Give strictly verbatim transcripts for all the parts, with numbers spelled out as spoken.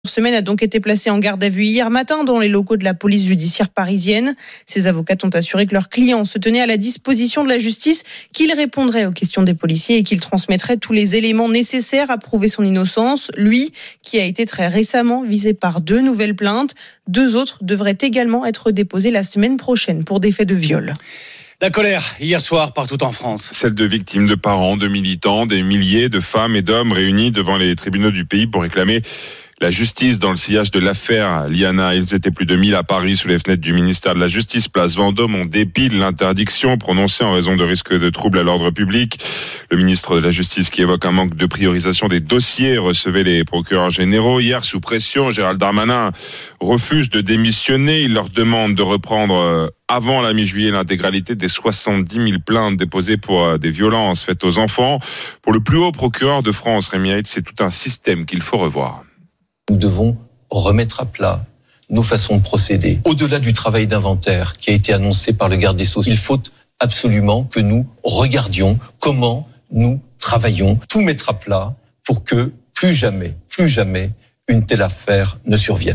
Semaine a donc été placé en garde à vue hier matin dans les locaux de la police judiciaire parisienne. Ses avocats ont assuré que leur client se tenait à la disposition de la justice, qu'il répondrait aux questions des policiers et qu'il transmettrait tous les éléments nécessaires à prouver son innocence. Lui, qui a été très récemment visé par deux nouvelles plaintes. Deux autres devraient également être déposées la semaine prochaine pour des faits de viol. La colère, hier soir, partout en France. Celle de victimes, de parents, de militants, des milliers de femmes et d'hommes réunis devant les tribunaux du pays pour réclamer la justice dans le sillage de l'affaire Liana. Ils étaient plus de mille à Paris sous les fenêtres du ministère de la Justice, place Vendôme, en dépit de l'interdiction prononcée en raison de risques de troubles à l'ordre public. Le ministre de la Justice, qui évoque un manque de priorisation des dossiers, recevait les procureurs généraux. Hier, sous pression, Gérald Darmanin refuse de démissionner. Il leur demande de reprendre avant la mi-juillet l'intégralité des soixante-dix mille plaintes déposées pour des violences faites aux enfants. Pour le plus haut procureur de France, Rémi Haït, c'est tout un système qu'il faut revoir. Nous devons remettre à plat nos façons de procéder. Au-delà du travail d'inventaire qui a été annoncé par le garde des Sceaux, il faut absolument que nous regardions comment nous travaillons, tout mettre à plat pour que plus jamais, plus jamais, une telle affaire ne survienne.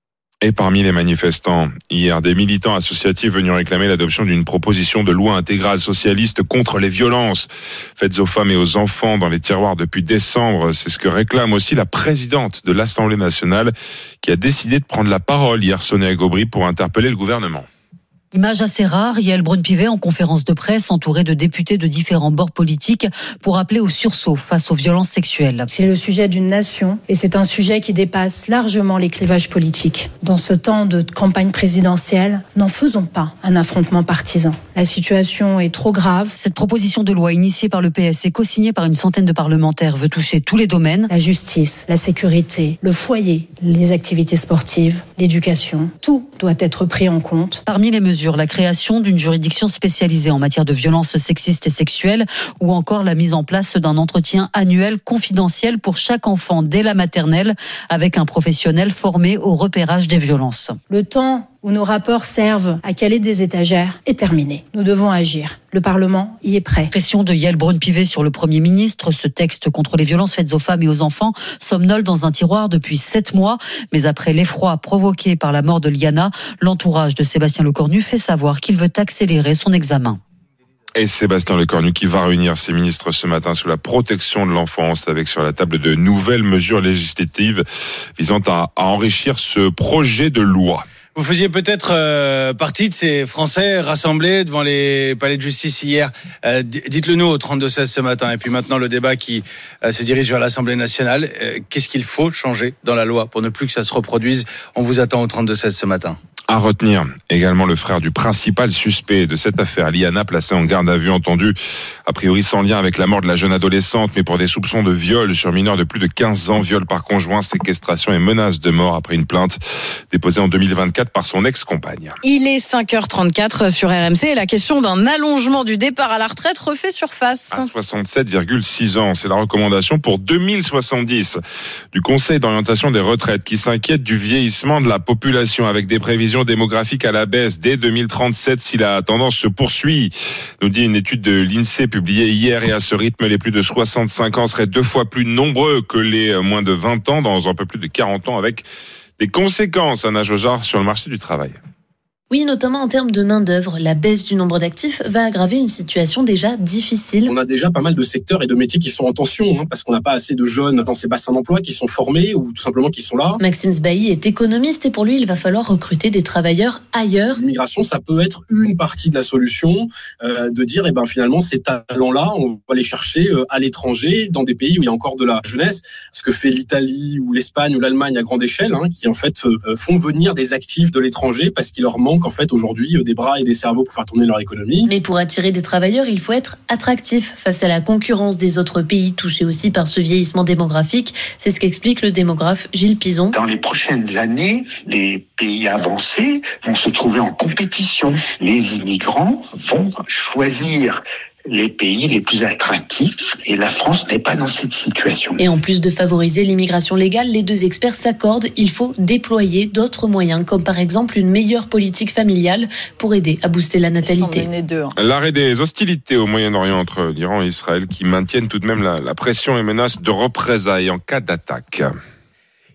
Et parmi les manifestants, hier, des militants associatifs venus réclamer l'adoption d'une proposition de loi intégrale socialiste contre les violences faites aux femmes et aux enfants dans les tiroirs depuis décembre. C'est ce que réclame aussi la présidente de l'Assemblée nationale qui a décidé de prendre la parole hier, Sonia Gobry, pour interpeller le gouvernement. Image assez rare, Yael Braun-Pivet en conférence de presse entourée de députés de différents bords politiques pour appeler au sursaut face aux violences sexuelles. C'est le sujet d'une nation et c'est un sujet qui dépasse largement les clivages politiques. Dans ce temps de campagne présidentielle, n'en faisons pas un affrontement partisan. La situation est trop grave. Cette proposition de loi initiée par le P S et co-signée par une centaine de parlementaires veut toucher tous les domaines. La justice, la sécurité, le foyer, les activités sportives, l'éducation, tout doit être pris en compte. Parmi les mesures, la création d'une juridiction spécialisée en matière de violences sexistes et sexuelles ou encore la mise en place d'un entretien annuel confidentiel pour chaque enfant dès la maternelle avec un professionnel formé au repérage des violences. Le temps où nos rapports servent à caler des étagères est terminé. Nous devons agir. Le Parlement y est prêt. Pression de Yael Braun-Pivet sur le Premier ministre. Ce texte contre les violences faites aux femmes et aux enfants somnole dans un tiroir depuis sept mois. Mais après l'effroi provoqué par la mort de Liana, l'entourage de Sébastien Lecornu fait savoir qu'il veut accélérer son examen. Et Sébastien Lecornu qui va réunir ses ministres ce matin sous la protection de l'enfance avec sur la table de nouvelles mesures législatives visant à, à enrichir ce projet de loi. Vous faisiez peut-être euh, partie de ces Français rassemblés devant les palais de justice hier. Euh, dites-le nous au trente-deux seize ce matin. Et puis maintenant, le débat qui euh, se dirige vers l'Assemblée nationale. Euh, qu'est-ce qu'il faut changer dans la loi pour ne plus que ça se reproduise ? On vous attend au trente-deux seize ce matin. À retenir également le frère du principal suspect de cette affaire, Liana, placé en garde à vue, entendu a priori sans lien avec la mort de la jeune adolescente, mais pour des soupçons de viol sur mineur de plus de quinze ans, viol par conjoint, séquestration et menace de mort après une plainte déposée en deux mille vingt-quatre par son ex-compagne. Il est cinq heures trente-quatre sur R M C et la question d'un allongement du départ à la retraite refait surface. À soixante-sept virgule six ans, c'est la recommandation pour deux mille soixante-dix du Conseil d'orientation des retraites qui s'inquiète du vieillissement de la population avec des prévisions démographique à la baisse dès deux mille trente-sept si la tendance se poursuit, nous dit une étude de l'INSEE publiée hier. Et à ce rythme, les plus de soixante-cinq ans seraient deux fois plus nombreux que les moins de vingt ans dans un peu plus de quarante ans, avec des conséquences, Anna Jojard, sur le marché du travail. Oui, notamment en termes de main-d'œuvre. La baisse du nombre d'actifs va aggraver une situation déjà difficile. On a déjà pas mal de secteurs et de métiers qui sont en tension, hein, parce qu'on n'a pas assez de jeunes dans ces bassins d'emploi qui sont formés ou tout simplement qui sont là. Maxime Sbailly est économiste et pour lui, il va falloir recruter des travailleurs ailleurs. L'immigration, ça peut être une partie de la solution, euh, de dire, eh ben, finalement, ces talents-là, on va les chercher euh, à l'étranger, dans des pays où il y a encore de la jeunesse. Ce que fait l'Italie ou l'Espagne ou l'Allemagne à grande échelle, hein, qui en fait euh, font venir des actifs de l'étranger parce qu'il leur manque en fait aujourd'hui des bras et des cerveaux pour faire tourner leur économie. Mais pour attirer des travailleurs, il faut être attractif face à la concurrence des autres pays touchés aussi par ce vieillissement démographique. C'est ce qu'explique le démographe Gilles Pizon. Dans les prochaines années, les pays avancés vont se trouver en compétition. Les immigrants vont choisir les pays les plus attractifs et la France n'est pas dans cette situation. Et en plus de favoriser l'immigration légale, les deux experts s'accordent, il faut déployer d'autres moyens, comme par exemple une meilleure politique familiale pour aider à booster la natalité. L'arrêt des hostilités au Moyen-Orient entre l'Iran et Israël qui maintiennent tout de même la, la pression et menace de représailles en cas d'attaque.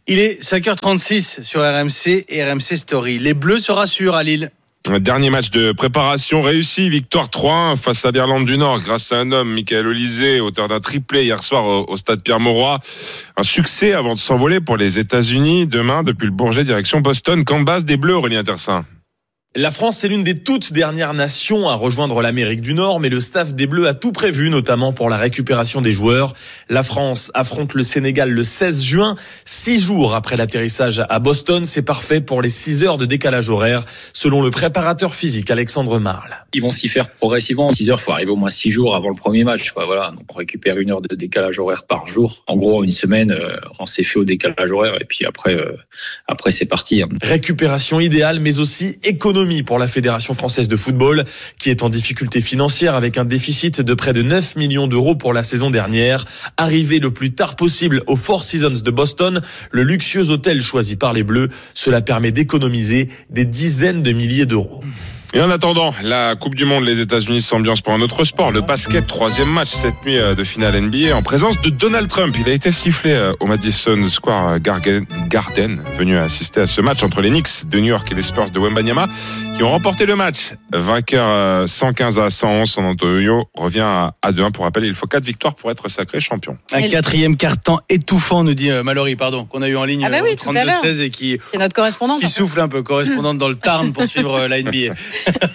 Il est cinq heures trente-six sur R M C et R M C Story. Les Bleus se rassurent à Lille. Dernier match de préparation réussi, victoire trois un face à l'Irlande du Nord grâce à un homme, Michael Olysée, auteur d'un triplé hier soir au, au stade Pierre-Mauroy. Un succès avant de s'envoler pour les États-Unis. Demain, depuis le Bourget, direction Boston, camp de base des Bleus, Aurélien Tersin. La France, c'est l'une des toutes dernières nations à rejoindre l'Amérique du Nord, mais le staff des Bleus a tout prévu, notamment pour la récupération des joueurs. La France affronte le Sénégal le seize juin, six jours après l'atterrissage à Boston. C'est parfait pour les six heures de décalage horaire, selon le préparateur physique Alexandre Marle. Ils vont s'y faire progressivement. six heures, il faut arriver au moins six jours avant le premier match. Quoi. Voilà. Donc on récupère une heure de décalage horaire par jour. En gros, une semaine, euh, on s'est fait au décalage horaire et puis après, euh, après c'est parti. Récupération idéale, mais aussi économique pour la Fédération française de football, qui est en difficulté financière avec un déficit de près de neuf millions d'euros pour la saison dernière. Arrivé le plus tard possible au Four Seasons de Boston, le luxueux hôtel choisi par les Bleus, cela permet d'économiser des dizaines de milliers d'euros. Et en attendant, la Coupe du Monde, les États-Unis s'ambiancent pour un autre sport, le basket, troisième match cette nuit de finale N B A en présence de Donald Trump. Il a été sifflé au Madison Square Garden, venu assister à ce match entre les Knicks de New York et les Spurs de Wembanyama, qui ont remporté le match. Vainqueur cent quinze à cent onze, San Antonio revient à deux un. Pour rappel, il faut quatre victoires pour être sacré champion. Un quatrième quart-temps étouffant, nous dit Mallory, pardon, qu'on a eu en ligne ah bah oui, au trente-deux seize et qui, c'est notre correspondante, qui souffle un peu, correspondante dans le Tarn pour suivre la N B A.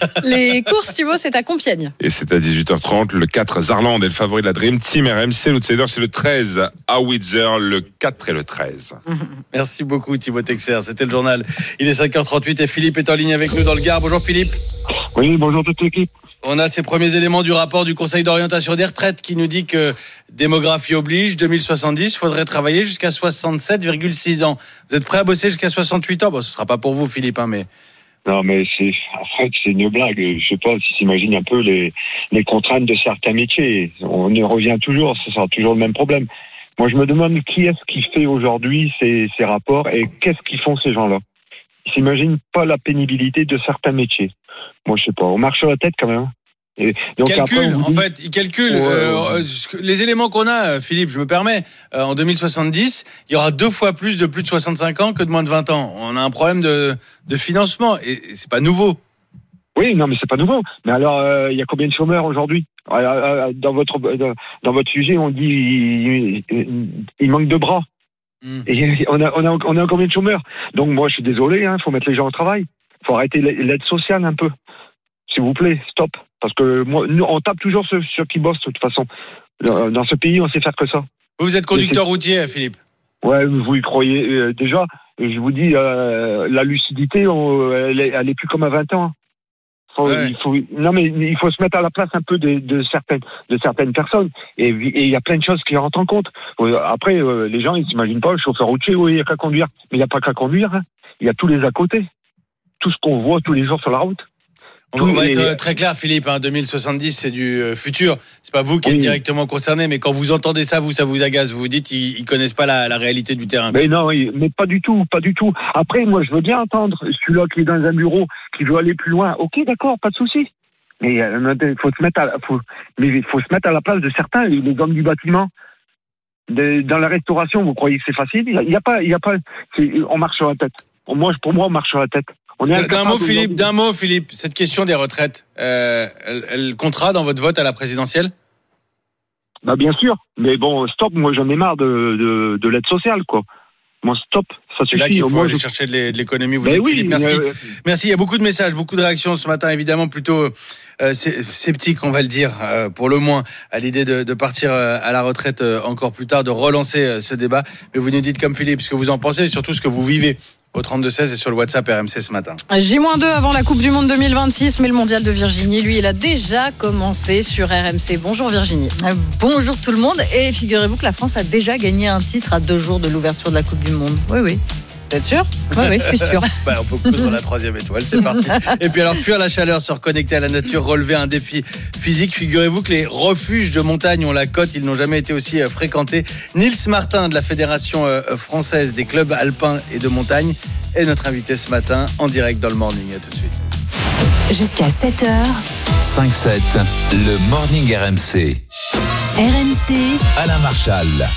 Les courses, Thibaut, c'est à Compiègne. Et c'est à dix-huit heures trente. Le quatre, Zarland est le favori de la Dream Team R M C. L'outsider, c'est le treize à Windsor, le quatre et le treize. Merci beaucoup, Thibaut Texer. C'était le journal. Il est cinq heures trente-huit et Philippe est en ligne avec nous dans le Gard. Bonjour Philippe. Oui, bonjour toute l'équipe. On a ces premiers éléments du rapport du Conseil d'orientation des retraites qui nous dit que démographie oblige, deux mille soixante-dix, il faudrait travailler jusqu'à soixante-sept virgule six ans. Vous êtes prêt à bosser jusqu'à soixante-huit ans? Bon, ce ne sera pas pour vous, Philippe, hein, mais... Non, mais c'est, en fait, c'est une blague. Je sais pas si s'imagine un peu les, les contraintes de certains métiers. On y revient toujours, ce sera toujours le même problème. Moi, je me demande qui est-ce qui fait aujourd'hui ces, ces rapports et qu'est-ce qu'ils font ces gens-là. Ils s'imaginent pas la pénibilité de certains métiers. Moi, je sais pas. On marche sur la tête quand même. Et donc calcule, après, en dit... fait, il calcule ouais, euh, ouais. les éléments qu'on a, Philippe, je me permets, euh, en deux mille soixante-dix, il y aura deux fois plus de plus de soixante-cinq ans que de moins de vingt ans. On a un problème de, de financement et, et c'est pas nouveau. Oui, non, mais c'est pas nouveau. Mais alors, euh, il y a combien de chômeurs aujourd'hui ? Dans votre, dans votre sujet, on dit il, il, il manque de bras. Mm. Et on a, on a, on a combien de chômeurs ? Donc moi, je suis désolé, hein, faut mettre les gens au travail. Faut arrêter l'aide sociale un peu. S'il vous plaît, stop. Parce que moi, nous, on tape toujours ceux, ceux qui bossent, de toute façon. Dans ce pays, on sait faire que ça. Vous êtes conducteur routier, Philippe ? Ouais, vous y croyez. Euh, déjà, je vous dis, euh, la lucidité, on, elle, est, elle est plus comme à vingt ans. Faut, ouais. il faut, non, mais il faut se mettre à la place un peu de, de, certaines, de certaines personnes. Et il y a plein de choses qui rentrent en compte. Après, euh, les gens, ils ne s'imaginent pas, le chauffeur routier, oui, il n'y a qu'à conduire. Mais il n'y a pas qu'à conduire. Hein. Il y a tous les à côté. Tout ce qu'on voit tous les jours sur la route. On va être très clair, Philippe. Hein, deux mille soixante-dix, c'est du futur. C'est pas vous qui êtes oui. directement concerné, mais quand vous entendez ça, vous, ça vous agace. Vous vous dites, ils, ils connaissent pas la, la réalité du terrain. Mais non, mais pas du tout, pas du tout. Après, moi, je veux bien entendre celui-là qui est dans un bureau, qui veut aller plus loin. Ok, d'accord, pas de souci. Mais il euh, faut se mettre, à, faut, mais il faut se mettre à la place de certains, les, les hommes du bâtiment. De, dans la restauration, vous croyez que c'est facile ? Il y a, il y a pas, il y a pas. On marche sur la tête. Moi, pour moi, on marche sur la tête. D'un mot, Philippe, d'un mot, Philippe, cette question des retraites, euh, elle, elle comptera dans votre vote à la présidentielle ? Bah bien sûr, mais bon, stop. Moi, j'en ai marre de, de, de l'aide sociale, quoi. Moi, stop, ça suffit. C'est là qu'il faut moi, aller je... chercher de l'économie. Vous ben dites, oui, Philippe, merci. Euh... Merci. Il y a beaucoup de messages, beaucoup de réactions ce matin, évidemment plutôt euh, sceptiques, on va le dire, euh, pour le moins, à l'idée de, de partir à la retraite euh, encore plus tard, de relancer euh, ce débat. Mais vous nous dites comme Philippe ce que vous en pensez, et surtout ce que vous vivez au trente-deux seize et sur le WhatsApp R M C ce matin. J moins deux avant la Coupe du Monde deux mille vingt-six, mais le mondial de Virginie, lui, il a déjà commencé sur R M C. Bonjour Virginie. Euh, bonjour tout le monde. Et figurez-vous que la France a déjà gagné un titre à deux jours de l'ouverture de la Coupe du Monde. Oui, oui. Vous êtes sûr ? Oui, oui, je suis sûr. bah, on peut coudre la troisième étoile, c'est parti. Et puis alors, fuir la chaleur, se reconnecter à la nature, relever un défi physique. Figurez-vous que les refuges de montagne ont la cote, ils n'ont jamais été aussi fréquentés. Nils Martin de la Fédération française des clubs alpins et de montagne est notre invité ce matin en direct dans le Morning. À tout de suite. Jusqu'à sept heures. cinq sept, le Morning R M C. R M C. Alain Marchal.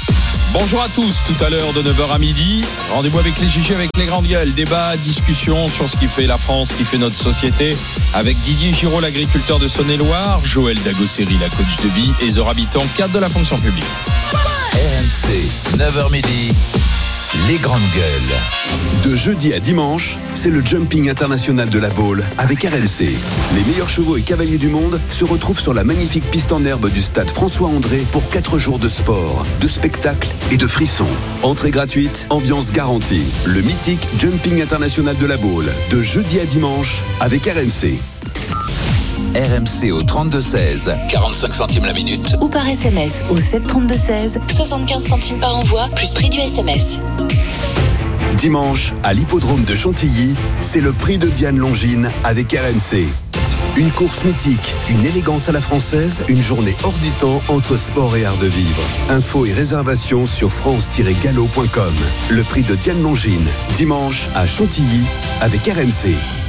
Bonjour à tous, tout à l'heure de neuf heures à midi, rendez-vous avec les G G, avec les grandes gueules, débat, discussion sur ce qui fait la France, ce qui fait notre société, avec Didier Giraud, l'agriculteur de Saône-et-Loire, Joël Dagosseri, la coach de vie, et Zora Bitan, cadre de la fonction publique. R M C, neuf heures midi, les grandes gueules. De jeudi à dimanche, c'est le Jumping International de la Baule avec R M C. Les meilleurs chevaux et cavaliers du monde se retrouvent sur la magnifique piste en herbe du stade François-André pour quatre jours de sport, de spectacles et de frissons. Entrée gratuite, ambiance garantie. Le mythique Jumping International de la Baule, de jeudi à dimanche avec R M C. R M C au trente-deux seize, quarante-cinq centimes la minute. Ou par S M S au sept trente-deux seize, soixante-quinze centimes par envoi, plus prix du S M S. Dimanche, à l'hippodrome de Chantilly, c'est le prix de Diane Longines avec R M C. Une course mythique, une élégance à la française, une journée hors du temps entre sport et art de vivre. Infos et réservations sur france tiret galop point com. Le prix de Diane Longines, dimanche à Chantilly avec R M C.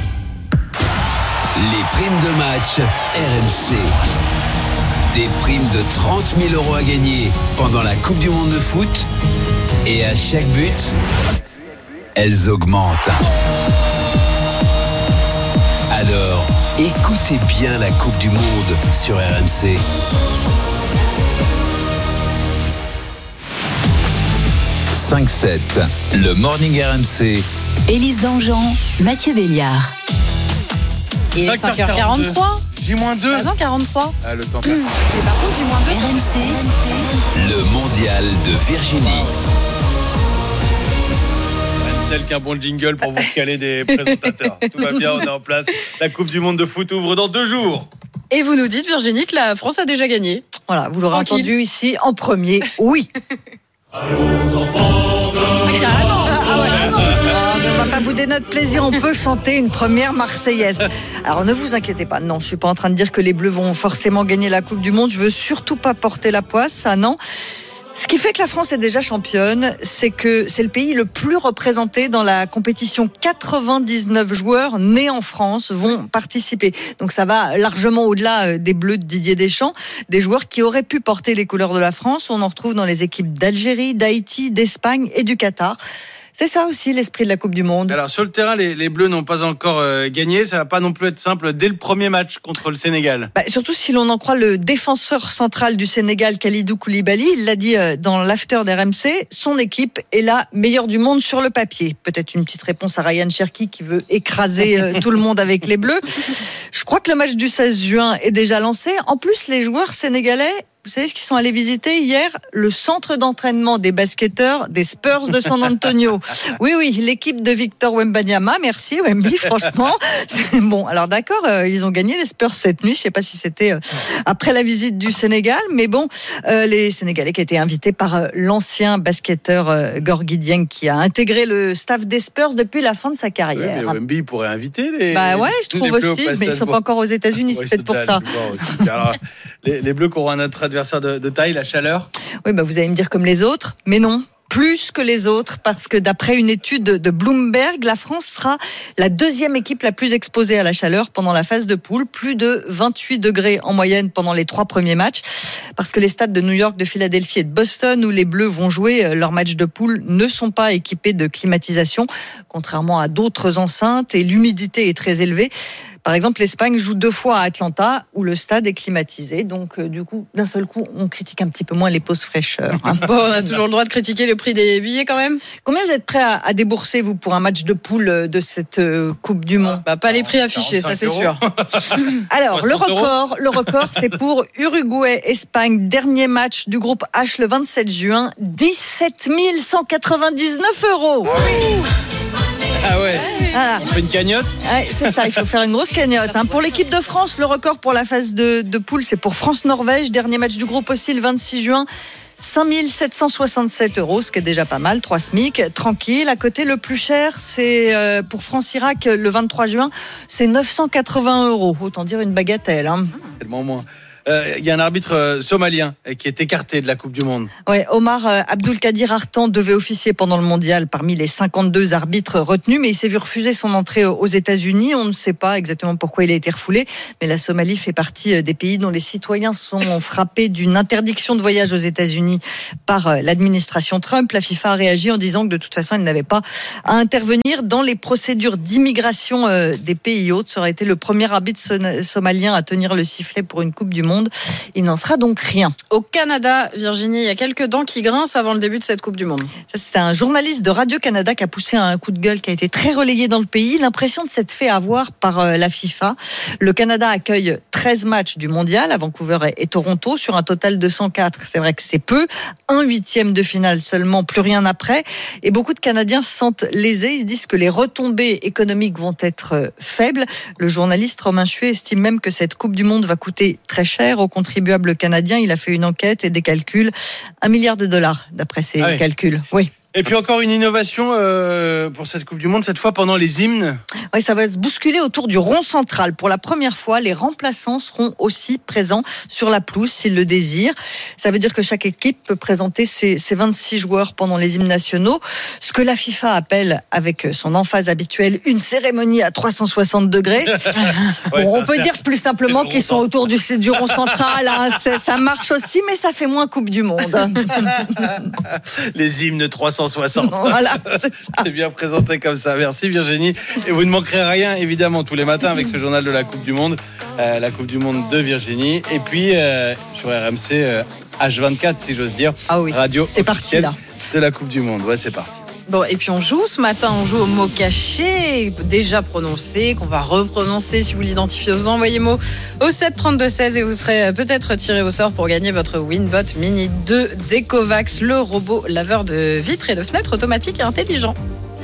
Les primes de match R M C. Des primes de trente mille euros à gagner pendant la Coupe du Monde de foot. Et à chaque but, elles augmentent. Alors, écoutez bien la Coupe du Monde sur R M C. cinq sept, le Morning R M C. Élise Dangean, Mathieu Béliard. Et cinq heures quarante-trois. J moins deux. Ah non, quarante-trois. Ah, le temps passe. Mmh. Et par contre, J moins deux. R M C. Le mondial de Virginie. Tel qu'un bon jingle pour vous caler des présentateurs. Tout va bien, on est en place. La Coupe du Monde de foot ouvre dans deux jours. Et vous nous dites, Virginie, que la France a déjà gagné. Voilà, vous l'aurez Tranquille. entendu ici en premier. Oui. Carrément. Ah ouais. Ah, mais on va pas bouder notre plaisir, on peut chanter une première Marseillaise. Alors ne vous inquiétez pas, non, je suis pas en train de dire que les Bleus vont forcément gagner la Coupe du Monde, je veux surtout pas porter la poisse, ça non. Ce qui fait que la France est déjà championne, c'est que c'est le pays le plus représenté dans la compétition. quatre-vingt-dix-neuf joueurs nés en France vont participer. Donc ça va largement au-delà des Bleus de Didier Deschamps. Des joueurs qui auraient pu porter les couleurs de la France. On en retrouve dans les équipes d'Algérie, d'Haïti, d'Espagne et du Qatar. C'est ça aussi l'esprit de la Coupe du Monde. Alors sur le terrain, les, les Bleus n'ont pas encore euh, gagné. Ça va pas non plus être simple dès le premier match contre le Sénégal. Bah, surtout si l'on en croit le défenseur central du Sénégal, Kalidou Koulibaly. Il l'a dit euh, dans l'after d'R M C. Son équipe est la meilleure du monde sur le papier. Peut-être une petite réponse à Ryan Cherki qui veut écraser euh, tout le monde avec les Bleus. Je crois que le match du seize juin est déjà lancé. En plus, les joueurs sénégalais, vous savez ce qu'ils sont allés visiter hier? Le centre d'entraînement des basketteurs des Spurs de San Antonio. Oui, oui, l'équipe de Victor Wembanyama. Merci Wemby, franchement. C'est bon, alors d'accord, euh, ils ont gagné les Spurs cette nuit. Je sais pas si c'était euh, après la visite du Sénégal, mais bon, euh, les Sénégalais qui étaient invités par euh, l'ancien basketteur euh, Gorgui Dieng qui a intégré le staff des Spurs depuis la fin de sa carrière. Ouais, mais Wemby pourrait inviter les. Bah ouais, je trouve les aussi, mais ils sont pas encore aux États-Unis, ouais, c'est peut-être pour ça. Alors, les, les Bleus qui auront un autre adversaire de, de taille, la chaleur. Oui, bah vous allez me dire comme les autres, mais non. Plus que les autres, parce que d'après une étude de Bloomberg, la France sera la deuxième équipe la plus exposée à la chaleur pendant la phase de poule, plus de vingt-huit degrés en moyenne pendant les trois premiers matchs, parce que les stades de New York, de Philadelphie et de Boston, où les Bleus vont jouer leurs matchs de poule, ne sont pas équipés de climatisation, contrairement à d'autres enceintes, et l'humidité est très élevée. Par exemple, l'Espagne joue deux fois à Atlanta, où le stade est climatisé. Donc, euh, du coup, d'un seul coup, on critique un petit peu moins les pauses fraîcheurs. Hein. Bon, on a toujours le droit de critiquer le prix des billets quand même. Combien vous êtes prêts à, à débourser, vous, pour un match de poule de cette euh, Coupe du Monde? Bah, pas les prix affichés, ça c'est sûr. Alors, le record, le record, c'est pour Uruguay-Espagne, dernier match du groupe H le vingt-sept juin, dix-sept mille cent quatre-vingt-dix-neuf euros. Oui. Ah ouais. Voilà. On fait une cagnotte. Ouais, c'est ça, il faut faire une grosse cagnotte. Hein. Pour l'équipe de France, le record pour la phase de, de poule, c'est pour France-Norvège. Dernier match du groupe aussi le vingt-six juin. cinq mille sept cent soixante-sept euros, ce qui est déjà pas mal, trois SMIC, tranquille. À côté, le plus cher, c'est euh, pour France-Irak le vingt-trois juin, c'est neuf cent quatre-vingts euros. Autant dire une bagatelle. Hein. Tellement moins. euh, il y a un arbitre euh, somalien qui est écarté de la Coupe du Monde. Ouais, Omar euh, Abdulkadir Artan devait officier pendant le mondial parmi les cinquante-deux arbitres retenus, mais il s'est vu refuser son entrée aux États-Unis. On ne sait pas exactement pourquoi il a été refoulé, mais la Somalie fait partie des pays dont les citoyens sont frappés d'une interdiction de voyage aux États-Unis par l'administration Trump. La FIFA a réagi en disant que de toute façon, elle n'avait pas à intervenir dans les procédures d'immigration des pays hôtes. Ça aurait été le premier arbitre somalien à tenir le sifflet pour une Coupe du Monde. Il n'en sera donc rien. Au Canada, Virginie, il y a quelques dents qui grincent avant le début de cette Coupe du Monde. Ça, c'est un journaliste de Radio-Canada qui a poussé un coup de gueule qui a été très relayé dans le pays. L'impression de s'être fait avoir par la FIFA. Le Canada accueille treize matchs du mondial à Vancouver et Toronto sur un total de cent quatre. C'est vrai que c'est peu. Un huitième de finale seulement, plus rien après. Et beaucoup de Canadiens se sentent lésés. Ils se disent que les retombées économiques vont être faibles. Le journaliste Romain Chuet estime même que cette Coupe du Monde va coûter très cher aux contribuables canadiens. Il a fait une enquête et des calculs. Un milliard de dollars, d'après ses ah oui. calculs. Oui. Et puis encore une innovation euh, pour cette Coupe du Monde, cette fois pendant les hymnes. Oui, ça va se bousculer autour du rond central. Pour la première fois, les remplaçants seront aussi présents sur la pelouse s'ils le désirent. Ça veut dire que chaque équipe peut présenter ses, ses vingt-six joueurs pendant les hymnes nationaux. Ce que la FIFA appelle, avec son emphase habituelle, une cérémonie à trois cent soixante degrés. ouais, bon, on peut dire plus simplement qu'ils sont autour du, du rond central. Hein. Ça marche aussi, mais ça fait moins Coupe du Monde. Les hymnes trois cent soixante. Voilà, c'est ça. C'est bien présenté comme ça. Merci Virginie. Et vous ne manquerez rien, évidemment, tous les matins avec ce journal de la Coupe du Monde. Euh, la Coupe du Monde de Virginie. Et puis, euh, sur R M C, euh, H vingt-quatre, si j'ose dire. Ah oui, radio c'est parti là. De la Coupe du Monde. Ouais, c'est parti. Bon, et puis on joue ce matin, on joue au mot caché, déjà prononcé, qu'on va reprononcer si vous l'identifiez. Vous envoyez mot au sept trente-deux seize et vous serez peut-être tiré au sort pour gagner votre Winbot Mini deux d'Ecovacs, le robot laveur de vitres et de fenêtres automatique et intelligent.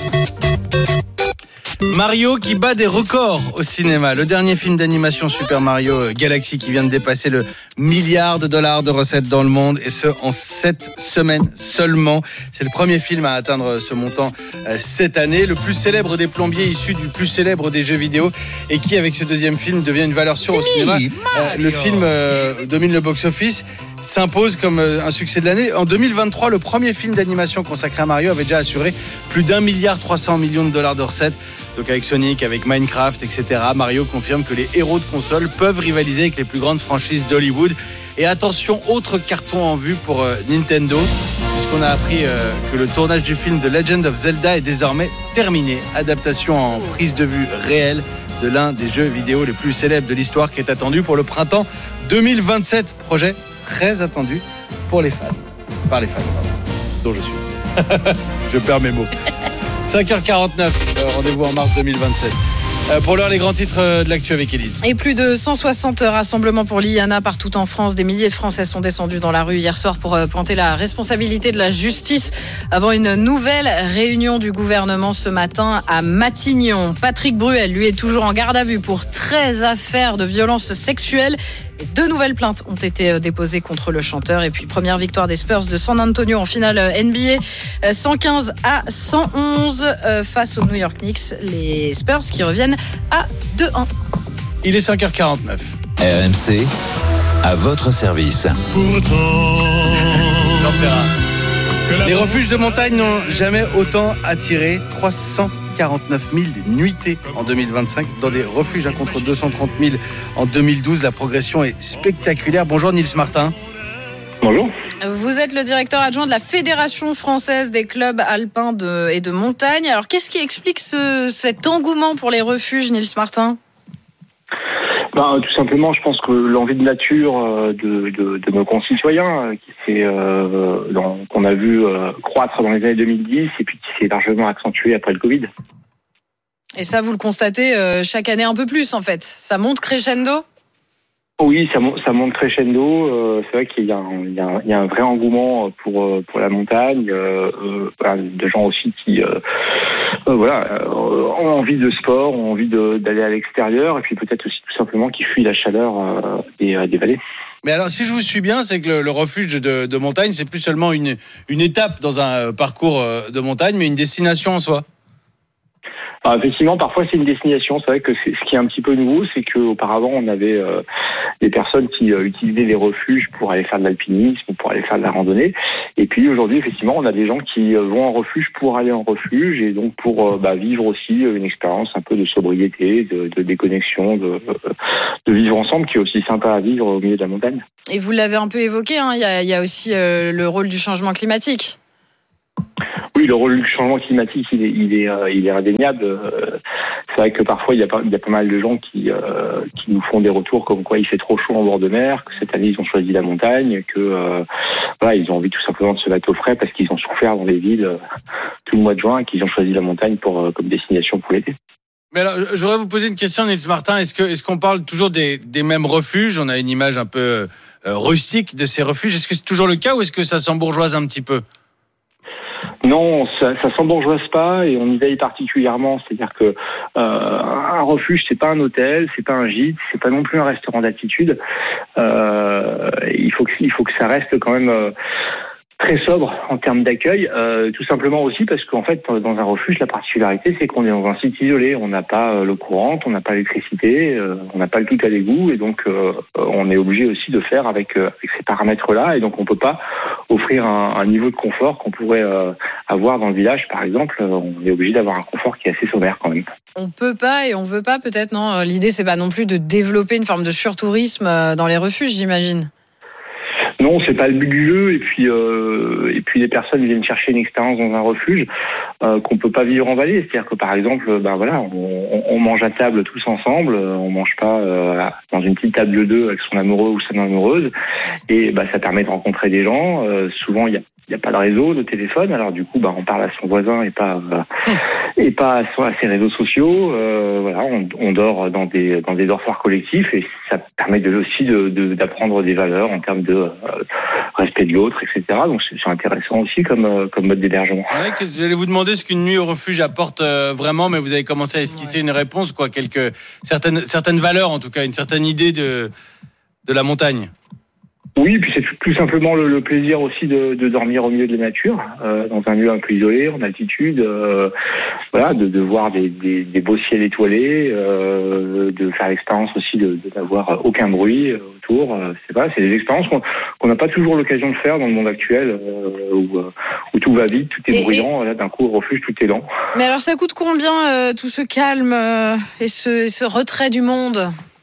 Mario qui bat des records au cinéma. Le dernier film d'animation Super Mario Galaxy qui vient de dépasser le milliard de dollars de recettes dans le monde, et ce en sept semaines seulement. C'est le premier film à atteindre ce montant cette année. Le plus célèbre des plombiers issu du plus célèbre des jeux vidéo et qui, avec ce deuxième film, devient une valeur sûre au cinéma. Le film euh, domine le box-office, s'impose comme un succès de l'année. En deux mille vingt-trois, le premier film d'animation consacré à Mario avait déjà assuré plus d'un milliard trois cents millions de dollars de recettes. Donc avec Sonic, avec Minecraft, et cetera, Mario confirme que les héros de console peuvent rivaliser avec les plus grandes franchises d'Hollywood. Et attention, autre carton en vue pour euh, Nintendo, puisqu'on a appris euh, que le tournage du film The Legend of Zelda est désormais terminé. Adaptation en prise de vue réelle de l'un des jeux vidéo les plus célèbres de l'histoire, qui est attendu pour le printemps deux mille vingt-sept. Projet très attendu pour les fans. Par les fans, pardon, dont je suis. Je perds mes mots. cinq heures quarante-neuf, rendez-vous en mars deux mille vingt-sept. Euh, pour l'heure, les grands titres de l'actu avec Élise. Et plus de cent soixante rassemblements pour l'I A N A partout en France. Des milliers de Français sont descendus dans la rue hier soir pour pointer la responsabilité de la justice avant une nouvelle réunion du gouvernement ce matin à Matignon. Patrick Bruel, lui, est toujours en garde à vue pour treize affaires de violences sexuelles. Et deux nouvelles plaintes ont été déposées contre le chanteur. Et puis, première victoire des Spurs de San Antonio en finale N B A, cent quinze à cent onze face aux New York Knicks. Les Spurs qui reviennent à deux un. Il est cinq heures quarante-neuf. R M C, à votre service. Les refuges de montagne n'ont jamais autant attiré. trois cent quarante-neuf mille nuitées en deux mille vingt-cinq dans des refuges, hein, contre deux cent trente mille en deux mille douze. La progression est spectaculaire. Bonjour Nils Martin. Bonjour. Vous êtes le directeur adjoint de la Fédération française des clubs alpins de, et de montagne. Alors qu'est-ce qui explique ce, cet engouement pour les refuges, Nils Martin ? Ben, tout simplement, je pense que l'envie de nature de, de, de nos concitoyens, qui s'est, euh, dans, qu'on a vu euh, croître dans les années deux mille dix et puis qui s'est largement accentué après le Covid. Et ça, vous le constatez euh, chaque année un peu plus, en fait. Ça monte crescendo ? Oui, ça, ça monte crescendo. Euh, c'est vrai qu'il y a, un, il y a, un, il y a un vrai engouement pour pour la montagne. Euh, euh, de gens aussi qui euh, euh, voilà euh, ont envie de sport, ont envie de, d'aller à l'extérieur, et puis peut-être aussi tout simplement qui fuient la chaleur euh, des, des vallées. Mais alors, si je vous suis bien, c'est que le, le refuge de, de montagne, c'est plus seulement une une étape dans un parcours de montagne, mais une destination en soi. Alors, effectivement, parfois c'est une destination. C'est vrai que c'est, ce qui est un petit peu nouveau, c'est qu'auparavant on avait euh, des personnes qui euh, utilisaient les refuges pour aller faire de l'alpinisme ou pour aller faire de la randonnée. Et puis aujourd'hui, effectivement, on a des gens qui euh, vont en refuge pour aller en refuge et donc pour euh, bah, vivre aussi une expérience un peu de sobriété, de, de déconnexion, de, de vivre ensemble, qui est aussi sympa à vivre au milieu de la montagne. Et vous l'avez un peu évoqué, hein, il y a, il y a aussi euh, le rôle du changement climatique. Oui, le rôle du changement climatique, il est, il est, euh, il est indéniable. Euh, c'est vrai que parfois, il y a pas, il y a pas mal de gens qui, euh, qui nous font des retours comme quoi il fait trop chaud en bord de mer, que cette année, ils ont choisi la montagne, que euh, voilà, ils ont envie tout simplement de se mettre au frais parce qu'ils ont souffert dans les villes euh, tout le mois de juin et qu'ils ont choisi la montagne pour, euh, comme destination pour l'été. Mais alors, je voudrais vous poser une question, Nils Martin. Est-ce que, est-ce qu'on parle toujours des, des mêmes refuges? On a une image un peu euh, rustique de ces refuges. Est-ce que c'est toujours le cas ou est-ce que ça s'embourgeoise un petit peu? Non, ça, ça s'embourgeoise pas et on y veille particulièrement. C'est-à-dire que euh, un refuge, c'est pas un hôtel, c'est pas un gîte, c'est pas non plus un restaurant d'altitude. Euh, il faut que, il faut que ça reste quand même euh, très sobre en termes d'accueil, euh, tout simplement aussi parce qu'en fait, dans un refuge, la particularité, c'est qu'on est dans un site isolé. On n'a pas euh, l'eau courante, on n'a pas l'électricité, euh, on n'a pas le tout à l'égout, et donc euh, on est obligé aussi de faire avec, euh, avec ces paramètres-là, et donc on peut pas offrir un, un niveau de confort qu'on pourrait euh, avoir dans le village, par exemple. On est obligé d'avoir un confort qui est assez sommaire quand même. On peut pas et on veut pas, peut-être, non? L'idée, c'est pas non plus de développer une forme de surtourisme dans les refuges, j'imagine. Non, c'est pas le but du jeu. Et puis, euh, et puis les personnes viennent chercher une expérience dans un refuge euh, qu'on peut pas vivre en vallée. C'est-à-dire que par exemple, ben voilà, on, on mange à table tous ensemble. On mange pas euh, dans une petite table de deux avec son amoureux ou son amoureuse. Et bah, ça permet de rencontrer des gens. Euh, souvent, il y a Il n'y a pas de réseau, de téléphone, alors du coup, bah, on parle à son voisin et pas euh, et pas à, à ses réseaux sociaux. Euh, voilà, on, on dort dans des dans des dortoirs collectifs et ça permet de, aussi de, de, d'apprendre des valeurs en termes de euh, respect de l'autre, et cetera. Donc c'est, c'est intéressant aussi comme euh, comme mode d'hébergement. Ouais, j'allais vous demander ce qu'une nuit au refuge apporte euh, vraiment, mais vous avez commencé à esquisser ouais. une réponse, quoi, quelques certaines certaines valeurs en tout cas, une certaine idée de de la montagne. Oui, puis c'est tout simplement le, le plaisir aussi de, de dormir au milieu de la nature, euh, dans un lieu un peu isolé, en altitude, euh, voilà, de, de voir des, des, des beaux ciels étoilés, euh, de faire l'expérience aussi de, de n'avoir aucun bruit autour. Euh, c'est pas, c'est des expériences qu'on qu'on n'a pas toujours l'occasion de faire dans le monde actuel, euh, où, où tout va vite, tout est et, bruyant. Et... Là, d'un coup, au refuge, tout est lent. Mais alors, ça coûte combien euh, tout ce calme euh, et, ce, et ce retrait du monde ?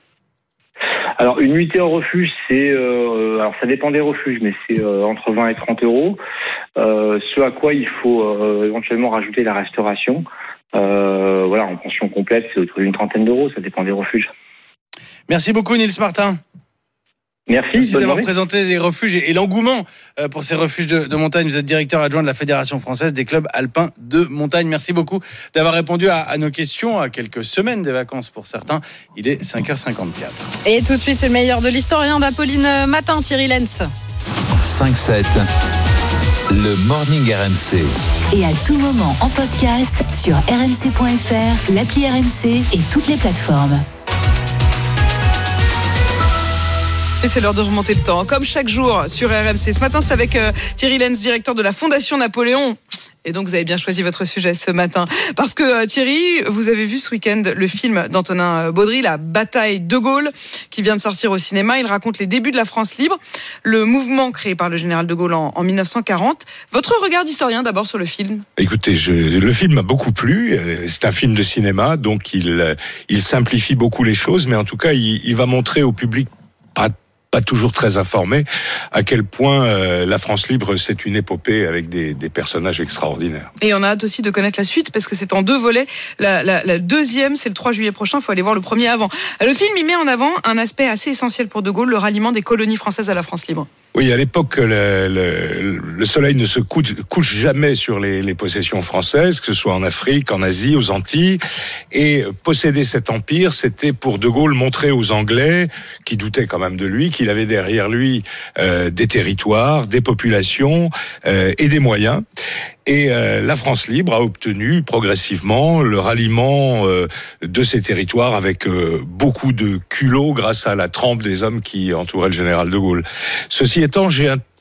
Alors une nuitée en refuge, c'est euh, alors ça dépend des refuges, mais c'est euh, entre vingt et trente euros. Euh, ce à quoi il faut euh, éventuellement rajouter la restauration. Euh, voilà, en pension complète, c'est autour d'une trentaine d'euros. Ça dépend des refuges. Merci beaucoup, Nils Martin. Merci, Merci d'avoir journée. présenté les refuges et l'engouement pour ces refuges de, de montagne. Vous êtes directeur adjoint de la Fédération française des clubs alpins de montagne. Merci beaucoup d'avoir répondu à, à nos questions, à quelques semaines des vacances pour certains. Il est cinq heures cinquante-quatre. Et tout de suite, c'est le meilleur de l'historien d'Apolline Matin, Thierry Lenz. cinq sept, le Morning R M C. Et à tout moment en podcast sur r m c point f r, l'appli R M C et toutes les plateformes. Et c'est l'heure de remonter le temps, comme chaque jour sur R M C. Ce matin, c'est avec euh, Thierry Lenz, directeur de la Fondation Napoléon. Et donc, vous avez bien choisi votre sujet ce matin. Parce que euh, Thierry, vous avez vu ce week-end le film d'Antonin Baudry, La bataille de Gaulle, qui vient de sortir au cinéma. Il raconte les débuts de la France libre, le mouvement créé par le général de Gaulle en, en dix-neuf cent quarante. Votre regard d'historien d'abord sur le film ? Écoutez, je, le film m'a beaucoup plu. C'est un film de cinéma, donc il, il simplifie beaucoup les choses. Mais en tout cas, il, il va montrer au public pas pas toujours très informé, à quel point euh, la France libre, c'est une épopée avec des, des personnages extraordinaires. Et on a hâte aussi de connaître la suite, parce que c'est en deux volets. La, la, la deuxième, c'est le trois juillet prochain, il faut aller voir le premier avant. Le film, il met en avant un aspect assez essentiel pour De Gaulle, le ralliement des colonies françaises à la France libre. Oui, à l'époque, le, le, le soleil ne se couche, couche jamais sur les, les possessions françaises, que ce soit en Afrique, en Asie, aux Antilles. Et posséder cet empire, c'était pour De Gaulle montrer aux Anglais, qui doutaient quand même de lui, qu'il avait derrière lui euh, des territoires, des populations euh, et des moyens. Et euh, la France libre a obtenu progressivement le ralliement euh, de ces territoires avec euh, beaucoup de culot grâce à la trempe des hommes qui entouraient le général de Gaulle. Ceci étant, j'ai un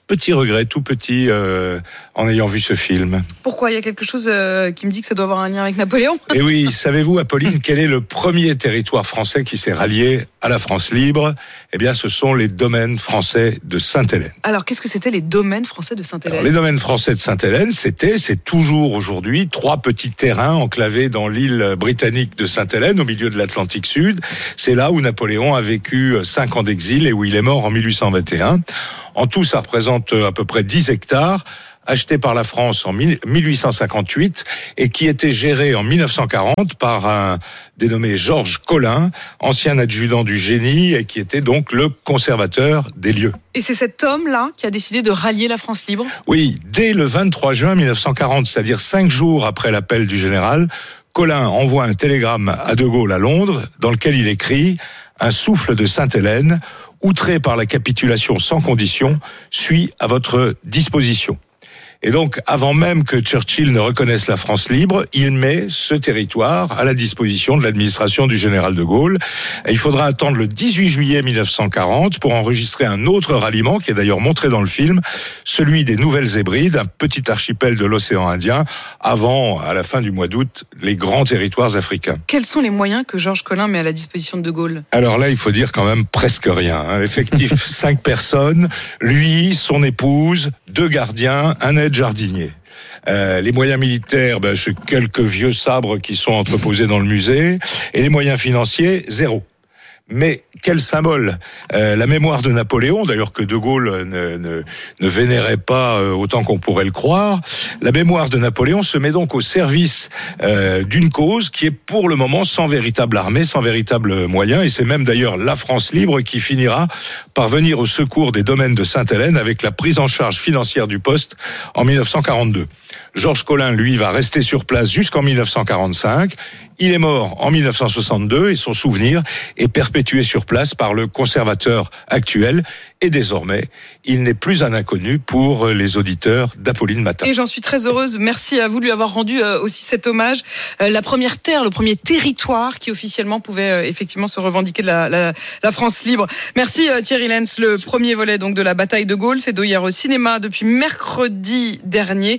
petit regret, tout petit, euh, en ayant vu ce film. Pourquoi ? Il y a quelque chose euh, qui me dit que ça doit avoir un lien avec Napoléon ? Et oui, savez-vous, Apolline, quel est le premier territoire français qui s'est rallié à la France libre ? Eh bien, ce sont les domaines français de Sainte-Hélène. Alors, qu'est-ce que c'était les domaines français de Sainte-Hélène ? Alors, les domaines français de Sainte-Hélène, c'était, c'est toujours aujourd'hui, trois petits terrains enclavés dans l'île britannique de Sainte-Hélène, au milieu de l'Atlantique Sud. C'est là où Napoléon a vécu cinq ans d'exil et où il est mort en mille huit cent vingt et un. En tout, ça représente à peu près dix hectares, achetés par la France en mille huit cent cinquante-huit et qui étaient gérés en mille neuf cent quarante par un dénommé Georges Colin, ancien adjudant du génie et qui était donc le conservateur des lieux. Et c'est cet homme-là qui a décidé de rallier la France libre ? Oui, dès le vingt-trois juin mille neuf cent quarante, c'est-à-dire cinq jours après l'appel du général, Colin envoie un télégramme à De Gaulle à Londres dans lequel il écrit « Un souffle de Sainte-Hélène, outré par la capitulation sans condition, suis à votre disposition ». Et donc, avant même que Churchill ne reconnaisse la France libre, il met ce territoire à la disposition de l'administration du général de Gaulle. Et il faudra attendre le dix-huit juillet mille neuf cent quarante pour enregistrer un autre ralliement, qui est d'ailleurs montré dans le film, celui des Nouvelles Hébrides, un petit archipel de l'océan Indien, avant, à la fin du mois d'août, les grands territoires africains. Quels sont les moyens que Georges Colin met à la disposition de De Gaulle ? Alors là, il faut dire quand même presque rien. Hein. Effectif, cinq personnes, lui, son épouse, deux gardiens, un aide jardinier. Euh, les moyens militaires, ben, c'est quelques vieux sabres qui sont entreposés dans le musée, et les moyens financiers, zéro. Mais quel symbole, euh, la mémoire de Napoléon, d'ailleurs que De Gaulle ne, ne, ne vénérait pas euh, autant qu'on pourrait le croire, la mémoire de Napoléon se met donc au service euh, d'une cause qui est pour le moment sans véritable armée, sans véritable moyen, et c'est même d'ailleurs la France libre qui finira par venir au secours des domaines de Sainte-Hélène avec la prise en charge financière du poste en mille neuf cent quarante-deux. Georges Colin, lui, va rester sur place jusqu'en mille neuf cent quarante-cinq. Il est mort en mille neuf cent soixante-deux et son souvenir est perpétué sur place par le conservateur actuel. Et désormais, il n'est plus un inconnu pour les auditeurs d'Apolline Matin. Et j'en suis très heureuse. Merci à vous de lui avoir rendu aussi cet hommage. La première terre, le premier territoire qui officiellement pouvait effectivement se revendiquer de la, la, la France libre. Merci Thierry Lenz. Le premier volet donc de la bataille de Gaulle, c'est d'hier au cinéma depuis mercredi dernier.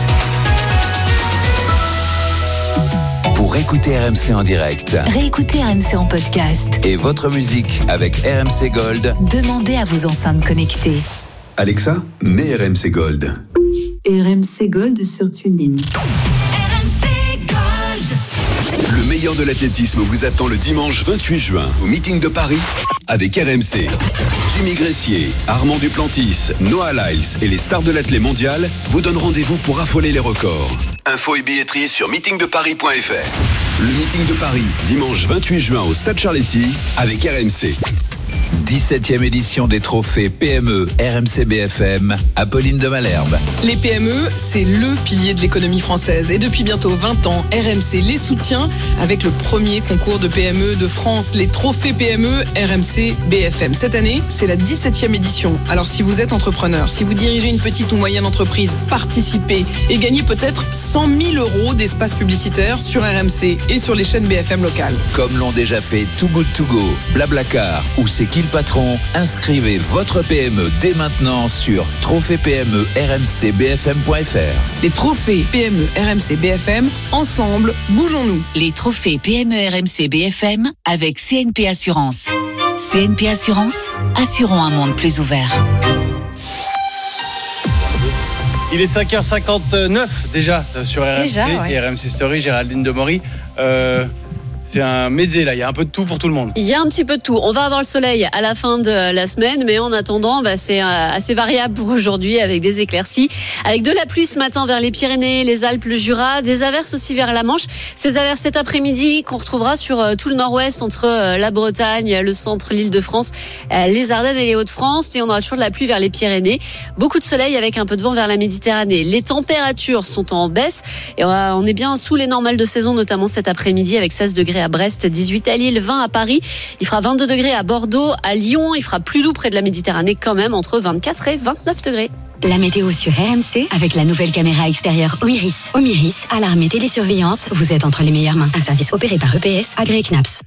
Pour écouter R M C en direct, réécoutez R M C en podcast et votre musique avec R M C Gold, demandez à vos enceintes connectées. Alexa, mets R M C Gold. R M C Gold sur TuneIn. Le meilleur de l'athlétisme vous attend le dimanche vingt-huit juin au meeting de Paris avec R M C. Jimmy Gressier, Armand Duplantis, Noah Lyles et les stars de l'athlé mondial vous donnent rendez-vous pour affoler les records. Infos et billetterie sur meeting de paris point f r. Le meeting de Paris, dimanche vingt-huit juin au Stade Charletti avec R M C. dix-septième édition des trophées P M E R M C B F M, Apolline de Malherbe. Les P M E, c'est le pilier de l'économie française. Et depuis bientôt vingt ans, R M C les soutient avec le premier concours de P M E de France, les trophées P M E R M C B F M. Cette année, c'est la dix-septième édition. Alors si vous êtes entrepreneur, si vous dirigez une petite ou moyenne entreprise, participez et gagnez peut-être cent mille euros d'espace publicitaire sur R M C et sur les chaînes B F M locales. Comme l'ont déjà fait Too Good To Go, Blablacar ou C'est qui le patron, inscrivez votre P M E dès maintenant sur trophée P M E R M C B F M point f r. Les trophées P M E R M C B F M, ensemble, bougeons-nous. Les trophées P M E R M C B F M avec C N P Assurance. C N P Assurance, assurons un monde plus ouvert. Il est cinq heures cinquante-neuf déjà sur R M C déjà, ouais. et R M C Story, Géraldine Demory. Euh, c'est un métier là, il y a un peu de tout pour tout le monde. Il y a un petit peu de tout. On va avoir le soleil à la fin de la semaine, mais en attendant, bah, c'est assez variable pour aujourd'hui avec des éclaircies, avec de la pluie ce matin vers les Pyrénées, les Alpes, le Jura, des averses aussi vers la Manche. Ces averses cet après-midi qu'on retrouvera sur tout le nord-ouest entre la Bretagne, le centre, l'Île-de-France, les Ardennes et les Hauts-de-France. Et on aura toujours de la pluie vers les Pyrénées. Beaucoup de soleil avec un peu de vent vers la Méditerranée. Les températures sont en baisse et on est bien sous les normales de saison, notamment cet après-midi avec seize degrés à Brest, dix-huit à Lille, vingt à Paris. Il fera vingt-deux degrés à Bordeaux, à Lyon. Il fera plus doux près de la Méditerranée quand même, entre vingt-quatre et vingt-neuf degrés. La météo sur R M C avec la nouvelle caméra extérieure Omiris. Omiris, alarme et télésurveillance, vous êtes entre les meilleures mains. Un service opéré par E P S, agréé C N A P S.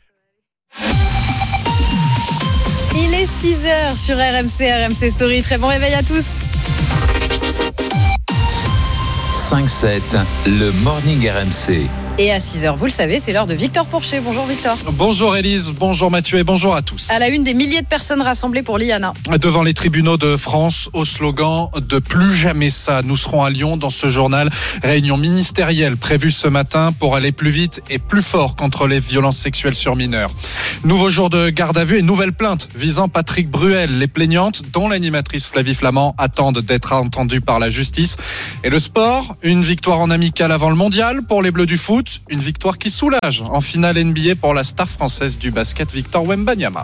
Il est six heures sur R M C, R M C Story. Très bon réveil à tous. cinq sept, le Morning R M C. Et à six heures, vous le savez, c'est l'heure de Victor Pourchet. Bonjour Victor. Bonjour Élise, bonjour Mathieu et bonjour à tous. À la une, des milliers de personnes rassemblées pour l'I A N A. Devant les tribunaux de France, au slogan de plus jamais ça. Nous serons à Lyon dans ce journal. Réunion ministérielle prévue ce matin pour aller plus vite et plus fort contre les violences sexuelles sur mineurs. Nouveau jour de garde à vue et nouvelle plainte visant Patrick Bruel. Les plaignantes, dont l'animatrice Flavie Flament, attendent d'être entendues par la justice. Et le sport, une victoire en amical avant le mondial pour les Bleus du foot. Une victoire qui soulage en finale N B A pour la star française du basket Victor Wembanyama.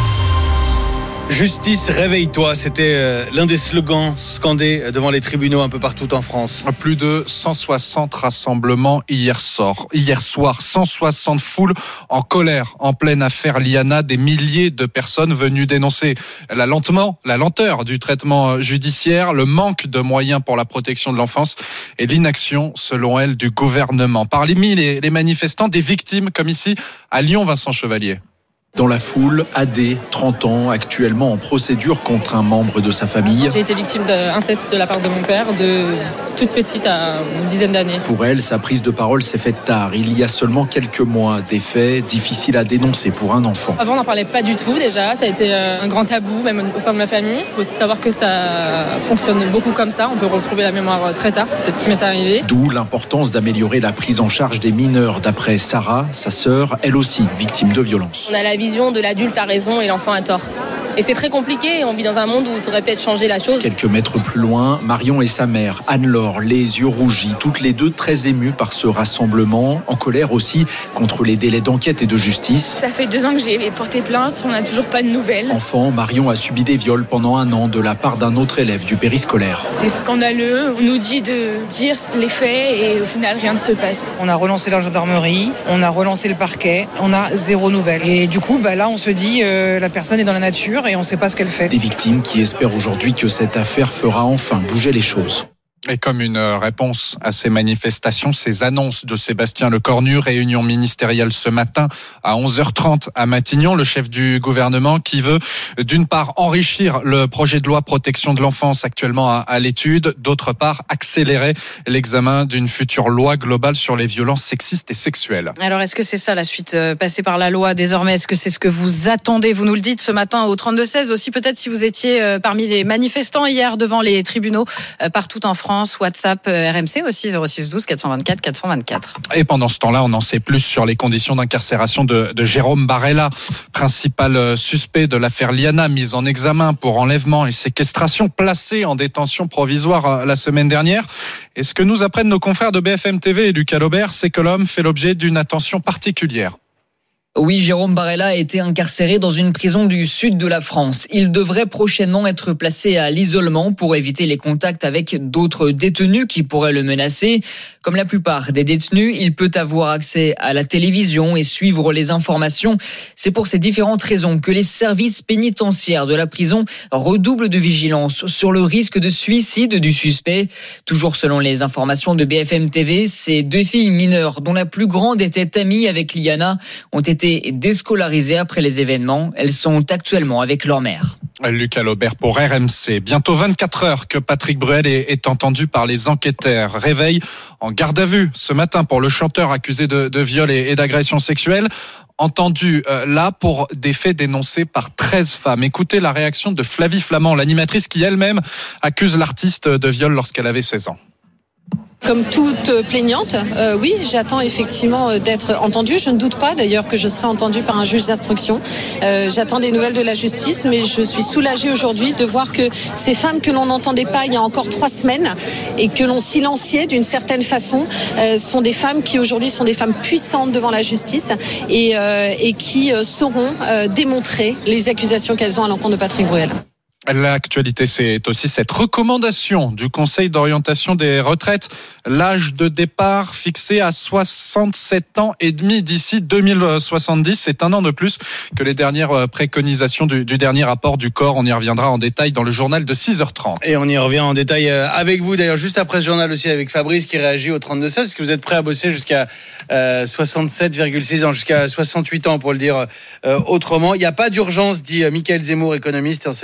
Justice, réveille-toi, c'était l'un des slogans scandés devant les tribunaux un peu partout en France. Plus de cent soixante rassemblements hier soir. Hier soir, cent soixante foules en colère en pleine affaire L'I A N A. Des milliers de personnes venues dénoncer la lentement, la lenteur du traitement judiciaire, le manque de moyens pour la protection de l'enfance et l'inaction, selon elle, du gouvernement. Parmi les, les manifestants, des victimes comme ici à Lyon, Vincent Chevalier. Dans la foule, Adé, trente ans, actuellement en procédure contre un membre de sa famille. J'ai été victime d'inceste de la part de mon père, de toute petite à une dizaine d'années. Pour elle, sa prise de parole s'est faite tard, il y a seulement quelques mois. Des faits difficiles à dénoncer pour un enfant. Avant, on n'en parlait pas du tout déjà, ça a été un grand tabou, même au sein de ma famille. Il faut aussi savoir que ça fonctionne beaucoup comme ça, on peut retrouver la mémoire très tard, parce que c'est ce qui m'est arrivé. D'où l'importance d'améliorer la prise en charge des mineurs, d'après Sarah, sa sœur, elle aussi victime de violence. On a la vision de l'adulte a raison et l'enfant a tort. Et c'est très compliqué, on vit dans un monde où il faudrait peut-être changer la chose. Quelques mètres plus loin, Marion et sa mère, Anne-Laure, les yeux rougis, toutes les deux très émues par ce rassemblement, en colère aussi contre les délais d'enquête et de justice. Ça fait deux ans que j'ai porté plainte, on n'a toujours pas de nouvelles. Enfant, Marion a subi des viols pendant un an de la part d'un autre élève du périscolaire. C'est scandaleux, on nous dit de dire les faits et au final rien ne se passe. On a relancé la gendarmerie, on a relancé le parquet, on a zéro nouvelle. Et du coup, bah là on se dit euh, la personne est dans la nature et on ne sait pas ce qu'elle fait. Des victimes qui espèrent aujourd'hui que cette affaire fera enfin bouger les choses. Et comme une réponse à ces manifestations, ces annonces de Sébastien Lecornu, réunion ministérielle ce matin à onze heures trente à Matignon, le chef du gouvernement qui veut d'une part enrichir le projet de loi protection de l'enfance actuellement à, à l'étude, d'autre part accélérer l'examen d'une future loi globale sur les violences sexistes et sexuelles. Alors est-ce que c'est ça la suite euh, passée par la loi désormais? Est-ce que c'est ce que vous attendez? Vous nous le dites ce matin au trente-deux seize aussi, peut-être si vous étiez euh, parmi les manifestants hier devant les tribunaux euh, partout en France. WhatsApp, R M C aussi, zéro six douze quatre cent vingt-quatre quatre cent vingt-quatre. Et pendant ce temps-là, on en sait plus sur les conditions d'incarcération de, de Jérôme Barella, principal suspect de l'affaire L'I A N A, mis en examen pour enlèvement et séquestration, placé en détention provisoire la semaine dernière. Et ce que nous apprennent nos confrères de B F M T V et Lucas Laubert, c'est que l'homme fait l'objet d'une attention particulière. Oui, Jérôme Barella a été incarcéré dans une prison du sud de la France. Il devrait prochainement être placé à l'isolement pour éviter les contacts avec d'autres détenus qui pourraient le menacer. Comme la plupart des détenus, il peut avoir accès à la télévision et suivre les informations. C'est pour ces différentes raisons que les services pénitentiaires de la prison redoublent de vigilance sur le risque de suicide du suspect. Toujours selon les informations de B F M T V, ces deux filles mineures, dont la plus grande était amie avec L'I A N A, ont été déscolarisées après les événements. Elles sont actuellement avec leur mère. Lucas Laubert pour R M C. Bientôt vingt-quatre heures que Patrick Bruel est, est entendu par les enquêteurs. Réveil en garde à vue ce matin pour le chanteur accusé de, de viol et, et d'agression sexuelle. Entendu euh, là pour des faits dénoncés par treize femmes. Écoutez la réaction de Flavie Flament, l'animatrice qui elle-même accuse l'artiste de viol lorsqu'elle avait seize ans. Comme toute plaignante, euh, oui, j'attends effectivement d'être entendue. Je ne doute pas d'ailleurs que je serai entendue par un juge d'instruction. Euh, j'attends des nouvelles de la justice, mais je suis soulagée aujourd'hui de voir que ces femmes que l'on n'entendait pas il y a encore trois semaines et que l'on silenciait d'une certaine façon euh, sont des femmes qui aujourd'hui sont des femmes puissantes devant la justice et, euh, et qui euh, sauront euh, démontrer les accusations qu'elles ont à l'encontre de Patrick Bruel. L'actualité, c'est aussi cette recommandation du Conseil d'orientation des retraites. L'âge de départ fixé à soixante-sept ans et demi d'ici deux mille soixante-dix. C'est un an de plus que les dernières préconisations du, du dernier rapport du corps. On y reviendra en détail dans le journal de six heures trente. Et on y revient en détail avec vous. D'ailleurs, juste après ce journal aussi avec Fabrice qui réagit au trente-deux seize. Est-ce que vous êtes prêt à bosser jusqu'à euh, soixante-sept virgule six ans, jusqu'à soixante-huit ans pour le dire euh, autrement? Il n'y a pas d'urgence, dit Michael Zemmour, économiste et enseignant-chercheur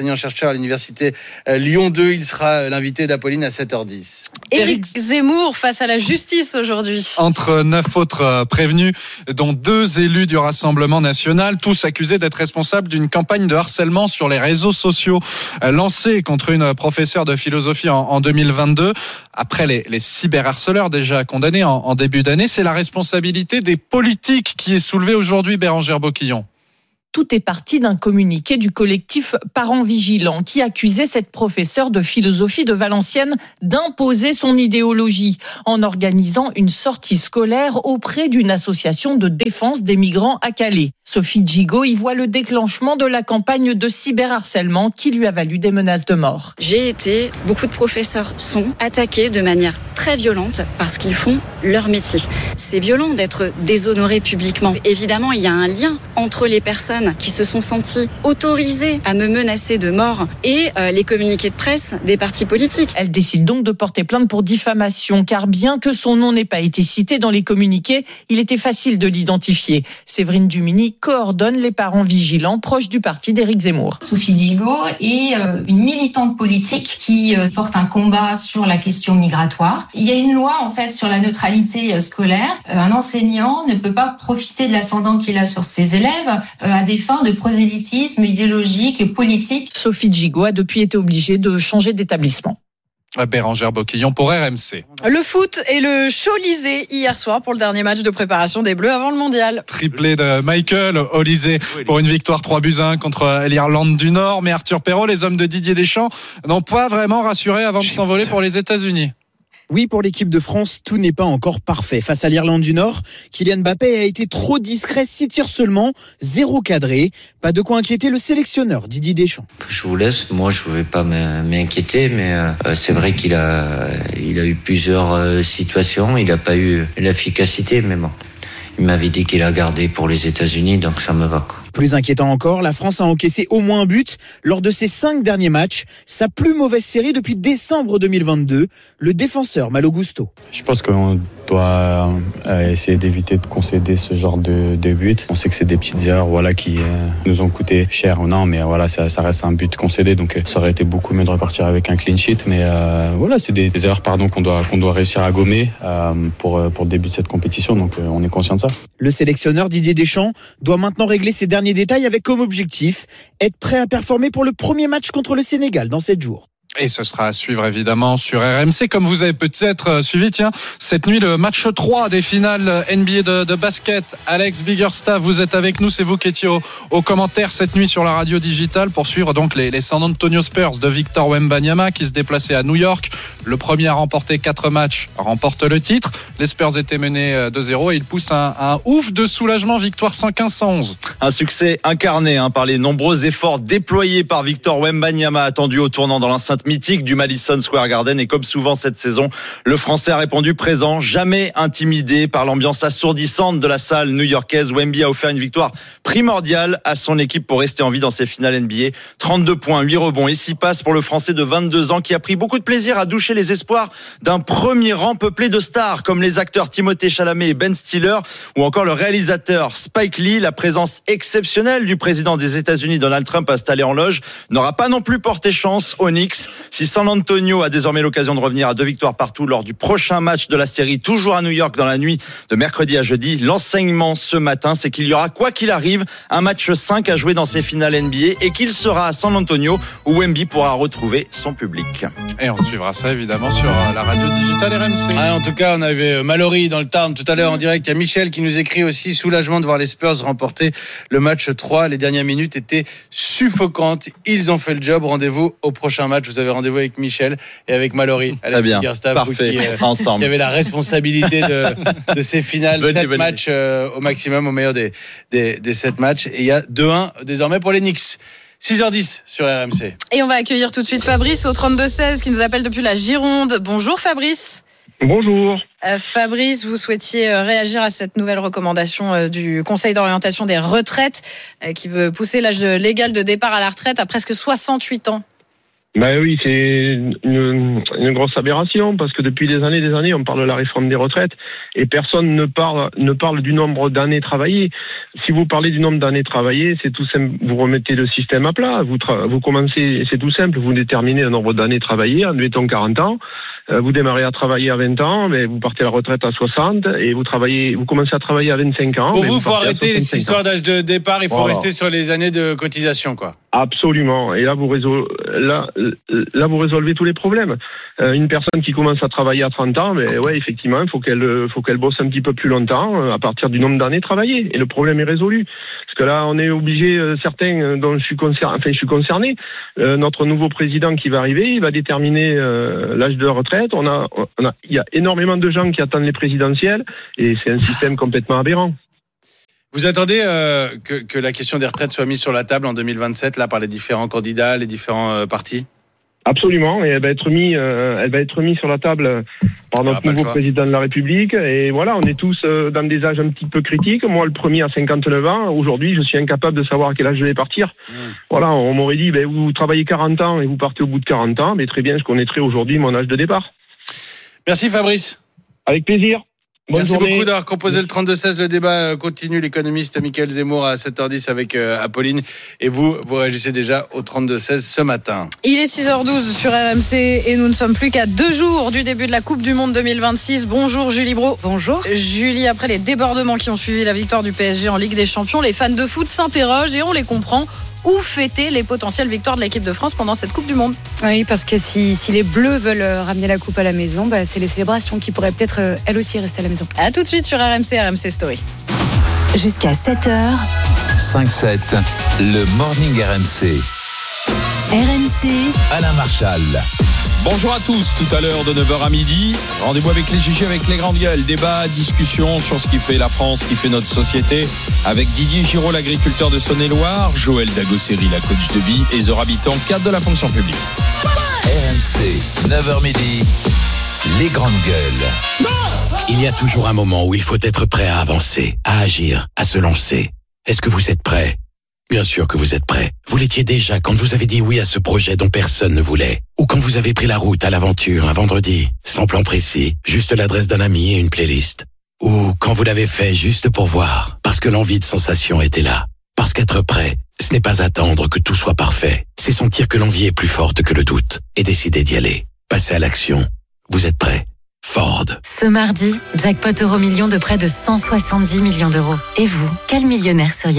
chercheur à l'université Lyon deux. Il sera l'invité d'Apolline à sept heures dix. Éric Zemmour face à la justice aujourd'hui. Entre neuf autres prévenus, dont deux élus du Rassemblement national, tous accusés d'être responsables d'une campagne de harcèlement sur les réseaux sociaux lancée contre une professeure de philosophie en, en deux mille vingt-deux. Après les, les cyberharceleurs déjà condamnés en, en début d'année, c'est la responsabilité des politiques qui est soulevée aujourd'hui, Bérangère Boquillon. Tout est parti d'un communiqué du collectif Parents Vigilants qui accusait cette professeure de philosophie de Valenciennes d'imposer son idéologie en organisant une sortie scolaire auprès d'une association de défense des migrants à Calais. Sophie Gigot y voit le déclenchement de la campagne de cyberharcèlement qui lui a valu des menaces de mort. J'ai été, beaucoup de professeurs sont attaqués de manière très violente parce qu'ils font leur métier. C'est violent d'être déshonoré publiquement. Évidemment, il y a un lien entre les personnes qui se sont sentis autorisés à me menacer de mort et euh, les communiqués de presse des partis politiques. Elle décide donc de porter plainte pour diffamation, car bien que son nom n'ait pas été cité dans les communiqués, il était facile de l'identifier. Séverine Dumini coordonne les Parents Vigilants proches du parti d'Éric Zemmour. Sophie Gigot est euh, une militante politique qui euh, porte un combat sur la question migratoire. Il y a une loi en fait sur la neutralité euh, scolaire. Euh, un enseignant ne peut pas profiter de l'ascendant qu'il a sur ses élèves euh, à des fins de prosélytisme idéologique et politique. Sophie Gigot a depuis été obligée de changer d'établissement. Bérangère Boquillon pour R M C. Le foot et le Cholisé hier soir pour le dernier match de préparation des Bleus avant le mondial. Triplé de Michael Olysée pour une victoire trois buts à un contre l'Irlande du Nord. Mais Arthur Perrault, les hommes de Didier Deschamps n'ont pas vraiment rassuré avant de s'envoler pour les États-Unis. Oui, pour l'équipe de France, tout n'est pas encore parfait. Face à l'Irlande du Nord, Kylian Mbappé a été trop discret, six tirs seulement, zéro cadré. Pas de quoi inquiéter le sélectionneur Didier Deschamps. Je vous laisse, moi je ne vais pas m'inquiéter, mais euh, c'est vrai qu'il a, il a eu plusieurs euh, situations, il n'a pas eu l'efficacité, mais bon. Il m'avait dit qu'il a gardé pour les États-Unis, donc ça me va, quoi. Plus inquiétant encore, la France a encaissé au moins un but lors de ses cinq derniers matchs. Sa plus mauvaise série depuis décembre deux mille vingt-deux. Le défenseur Malo Gusto. Je pense qu'on doit essayer d'éviter de concéder ce genre de, de buts. On sait que c'est des petites erreurs, voilà, qui nous ont coûté cher. Non, mais voilà, ça, ça reste un but concédé, donc ça aurait été beaucoup mieux de repartir avec un clean sheet. Mais euh, voilà, c'est des, des erreurs, pardon, qu'on doit qu'on doit réussir à gommer euh, pour pour le début de cette compétition. Donc euh, on est conscient de ça. Le sélectionneur Didier Deschamps doit maintenant régler ses derniers détails avec comme objectif être prêt à performer pour le premier match contre le Sénégal dans sept jours. Et ce sera à suivre évidemment sur R M C. Comme vous avez peut-être suivi, tiens, cette nuit, le match trois des finales N B A de, de basket. Alex Biggerstaff, vous êtes avec nous. C'est vous qui étiez au, au commentaire cette nuit sur la radio digitale pour suivre donc les, les San Antonio Spurs de Victor Wembanyama qui se déplaçaient à New York. Le premier à remporter quatre matchs remporte le titre. Les Spurs étaient menés deux zéro et ils poussent un, un ouf de soulagement. Victoire cent quinze à cent onze. Un succès incarné hein, par les nombreux efforts déployés par Victor Wembanyama, attendu au tournant dans l'enceinte mythique du Madison Square Garden. Et comme souvent cette saison, le Français a répondu présent, jamais intimidé par l'ambiance assourdissante de la salle new-yorkaise. Wemby a offert une victoire primordiale à son équipe pour rester en vie dans ses finales N B A. trente-deux points, huit rebonds et six passes pour le Français de vingt-deux ans qui a pris beaucoup de plaisir à doucher les espoirs d'un premier rang peuplé de stars comme les acteurs Timothée Chalamet et Ben Stiller ou encore le réalisateur Spike Lee. La présence exceptionnelle du président des États-Unis Donald Trump installé en loge n'aura pas non plus porté chance aux Knicks. Si San Antonio a désormais l'occasion de revenir à deux victoires partout lors du prochain match de la série, toujours à New York dans la nuit de mercredi à jeudi, l'enseignement ce matin, c'est qu'il y aura, quoi qu'il arrive, un match cinq à jouer dans ces finales N B A et qu'il sera à San Antonio où Wemby pourra retrouver son public. Et on suivra ça évidemment sur la radio digitale R M C. Ah, en tout cas, on avait Mallory dans le Tarn tout à l'heure en direct. Il y a Michel qui nous écrit aussi soulagement de voir les Spurs remporter le match trois. Les dernières minutes étaient suffocantes. Ils ont fait le job. Rendez-vous au prochain match. Vous avez rendez-vous avec Michel et avec Mallory. Très bien, parfait, qui, euh, ensemble. Qui avait la responsabilité de, de ces finales. sept matchs euh, au maximum, au meilleur des, des, des sept matchs. Et il y a deux un désormais pour les Knicks. six heures dix sur R M C. Et on va accueillir tout de suite Fabrice au trente-deux seize qui nous appelle depuis la Gironde. Bonjour Fabrice. Bonjour. Euh, Fabrice, vous souhaitiez euh, réagir à cette nouvelle recommandation euh, du Conseil d'orientation des retraites euh, qui veut pousser l'âge de, légal de départ à la retraite à presque soixante-huit ans. Ben oui, c'est une, une grosse aberration parce que depuis des années et des années, on parle de la réforme des retraites et personne ne parle ne parle du nombre d'années travaillées. Si vous parlez du nombre d'années travaillées, c'est tout simple. Vous remettez le système à plat. Vous tra- vous commencez, c'est tout simple. Vous déterminez le nombre d'années travaillées, admettons quarante ans. Vous démarrez à travailler à vingt ans, mais vous partez à la retraite à soixante et vous travaillez, vous commencez à travailler à vingt-cinq ans. Pour vous, il faut arrêter cette histoire d'âge de départ. Il faut voilà. rester sur les années de cotisation, quoi. Absolument. Et là, vous résolvez, là, là, vous résolvez tous les problèmes. Euh, une personne qui commence à travailler à trente ans, mais ouais, effectivement, il faut qu'elle, faut qu'elle bosse un petit peu plus longtemps à partir du nombre d'années travaillées. Et le problème est résolu. Parce que là, on est obligé, euh, certains dont je suis concerné, enfin, je suis concerné, euh, notre nouveau président qui va arriver, il va déterminer euh, l'âge de la retraite. On a, on a, il y a énormément de gens qui attendent les présidentielles et c'est un système complètement aberrant. Vous attendez euh, que, que la question des retraites soit mise sur la table en deux mille vingt-sept, là, par les différents candidats, les différents euh, partis? Absolument, et elle va être mise, euh, elle va être mise sur la table par notre nouveau président de la République. Et voilà, on est tous euh, dans des âges un petit peu critiques. Moi, le premier à cinquante-neuf ans. Aujourd'hui, je suis incapable de savoir à quel âge je vais partir. Mmh. Voilà, on m'aurait dit, ben, vous travaillez quarante ans et vous partez au bout de quarante ans. Mais très bien, je connaîtrai aujourd'hui mon âge de départ. Merci Fabrice. Avec plaisir. Bonne Merci journée. beaucoup d'avoir composé le trente-deux seize. Le débat continue. L'économiste Mickaël Zemmour à sept heures dix avec euh, Apolline. Et vous, vous réagissez déjà au trente-deux seize ce matin. Il est six heures douze sur R M C et nous ne sommes plus qu'à deux jours du début de la Coupe du Monde deux mille vingt-six. Bonjour Julie Bro. Bonjour. Julie, après les débordements qui ont suivi la victoire du P S G en Ligue des Champions, les fans de foot s'interrogent et on les comprend. Où fêter les potentielles victoires de l'équipe de France pendant cette Coupe du Monde? Oui, parce que si, si les Bleus veulent ramener la Coupe à la maison, bah, c'est les célébrations qui pourraient peut-être euh, elles aussi rester à la maison. A tout de suite sur R M C, R M C Story. Jusqu'à sept heures. cinq sept, le Morning R M C. R M C. Alain Marchal. Bonjour à tous, tout à l'heure de neuf heures à midi, rendez-vous avec les G G, avec les grandes gueules, débat, discussion sur ce qui fait la France, ce qui fait notre société, avec Didier Giraud, l'agriculteur de Saône-et-Loire, Joël Dagosseri, la coach de vie, et Zora Habitant, cadre de la fonction publique. R M C, neuf heures midi, les grandes gueules. Il y a toujours un moment où il faut être prêt à avancer, à agir, à se lancer. Est-ce que vous êtes prêt ? Bien sûr que vous êtes prêt. Vous l'étiez déjà quand vous avez dit oui à ce projet dont personne ne voulait. Ou quand vous avez pris la route à l'aventure un vendredi, sans plan précis, juste l'adresse d'un ami et une playlist. Ou quand vous l'avez fait juste pour voir, parce que l'envie de sensation était là. Parce qu'être prêt, ce n'est pas attendre que tout soit parfait. C'est sentir que l'envie est plus forte que le doute et décider d'y aller. Passer à l'action. Vous êtes prêt ? Ford. Ce mardi, jackpot euro million de près de cent soixante-dix millions d'euros. Et vous, quel millionnaire seriez-vous ?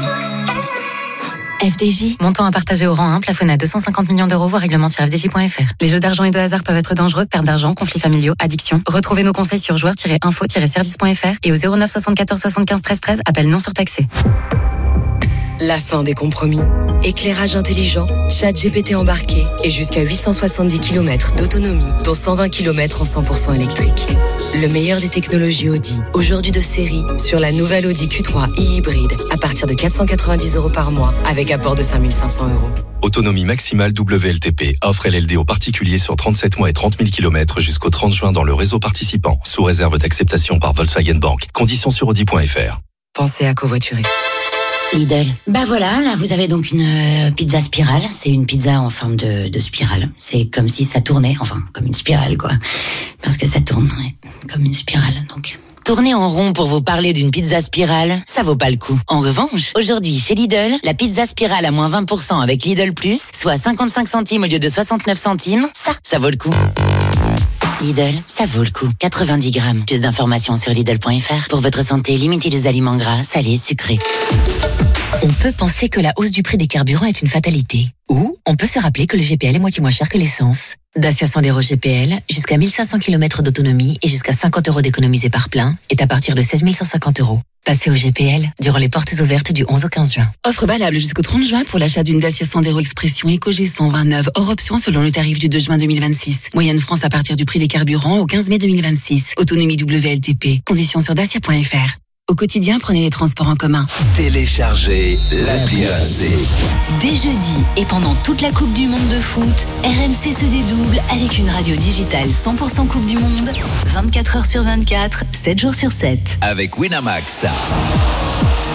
F D J, montant à partager au rang un, plafonné à deux cent cinquante millions d'euros, voire règlement sur f d j point f r. Les jeux d'argent et de hasard peuvent être dangereux, perte d'argent, conflits familiaux, addiction. Retrouvez nos conseils sur joueurs tiret info tiret service point f r et au zéro neuf soixante-quatorze soixante-quinze treize treize, appel non surtaxé. La fin des compromis. Éclairage intelligent, chat G P T embarqué et jusqu'à huit cent soixante-dix kilomètres d'autonomie, dont cent vingt kilomètres en cent pour cent électrique. Le meilleur des technologies Audi, aujourd'hui de série, sur la nouvelle Audi Q trois e-hybride, à partir de quatre cent quatre-vingt-dix euros par mois, avec apport de cinq mille cinq cents euros. Autonomie maximale W L T P. Offre L L D aux particuliers sur trente-sept mois et trente mille kilomètres jusqu'au trente juin dans le réseau participant, sous réserve d'acceptation par Volkswagen Bank. Conditions sur audi point f r. Pensez à covoiturer. Lidl. Bah voilà, là vous avez donc une euh, pizza spirale. C'est une pizza en forme de, de spirale. C'est comme si ça tournait, enfin comme une spirale quoi. Parce que ça tourne, ouais, comme une spirale donc. Tourner en rond pour vous parler d'une pizza spirale, ça vaut pas le coup. En revanche, aujourd'hui chez Lidl, la pizza spirale à moins vingt pour cent avec Lidl Plus, soit cinquante-cinq centimes au lieu de soixante-neuf centimes, ça, ça vaut le coup. Lidl, ça vaut le coup. quatre-vingt-dix grammes. Plus d'informations sur Lidl point f r. Pour votre santé, limitez les aliments gras, salés, sucrés. On peut penser que la hausse du prix des carburants est une fatalité. Ou on peut se rappeler que le G P L est moitié moins cher que l'essence. Dacia Sandero G P L, jusqu'à mille cinq cents kilomètres d'autonomie et jusqu'à cinquante euros d'économisés par plein, est à partir de seize mille cent cinquante euros. Passez au G P L durant les portes ouvertes du onze au quinze juin. Offre valable jusqu'au trente juin pour l'achat d'une Dacia Sandero Expression Eco G cent vingt-neuf hors option selon le tarif du deux juin deux mille vingt-six. Moyenne France à partir du prix des carburants au quinze mai deux mille vingt-six. Autonomie W L T P. Conditions sur dacia point f r. Au quotidien, prenez les transports en commun. Téléchargez l'appli R M C. Dès jeudi et pendant toute la Coupe du Monde de foot, R M C se dédouble avec une radio digitale cent pour cent Coupe du Monde, vingt-quatre heures sur vingt-quatre, sept jours sur sept. Avec Winamax.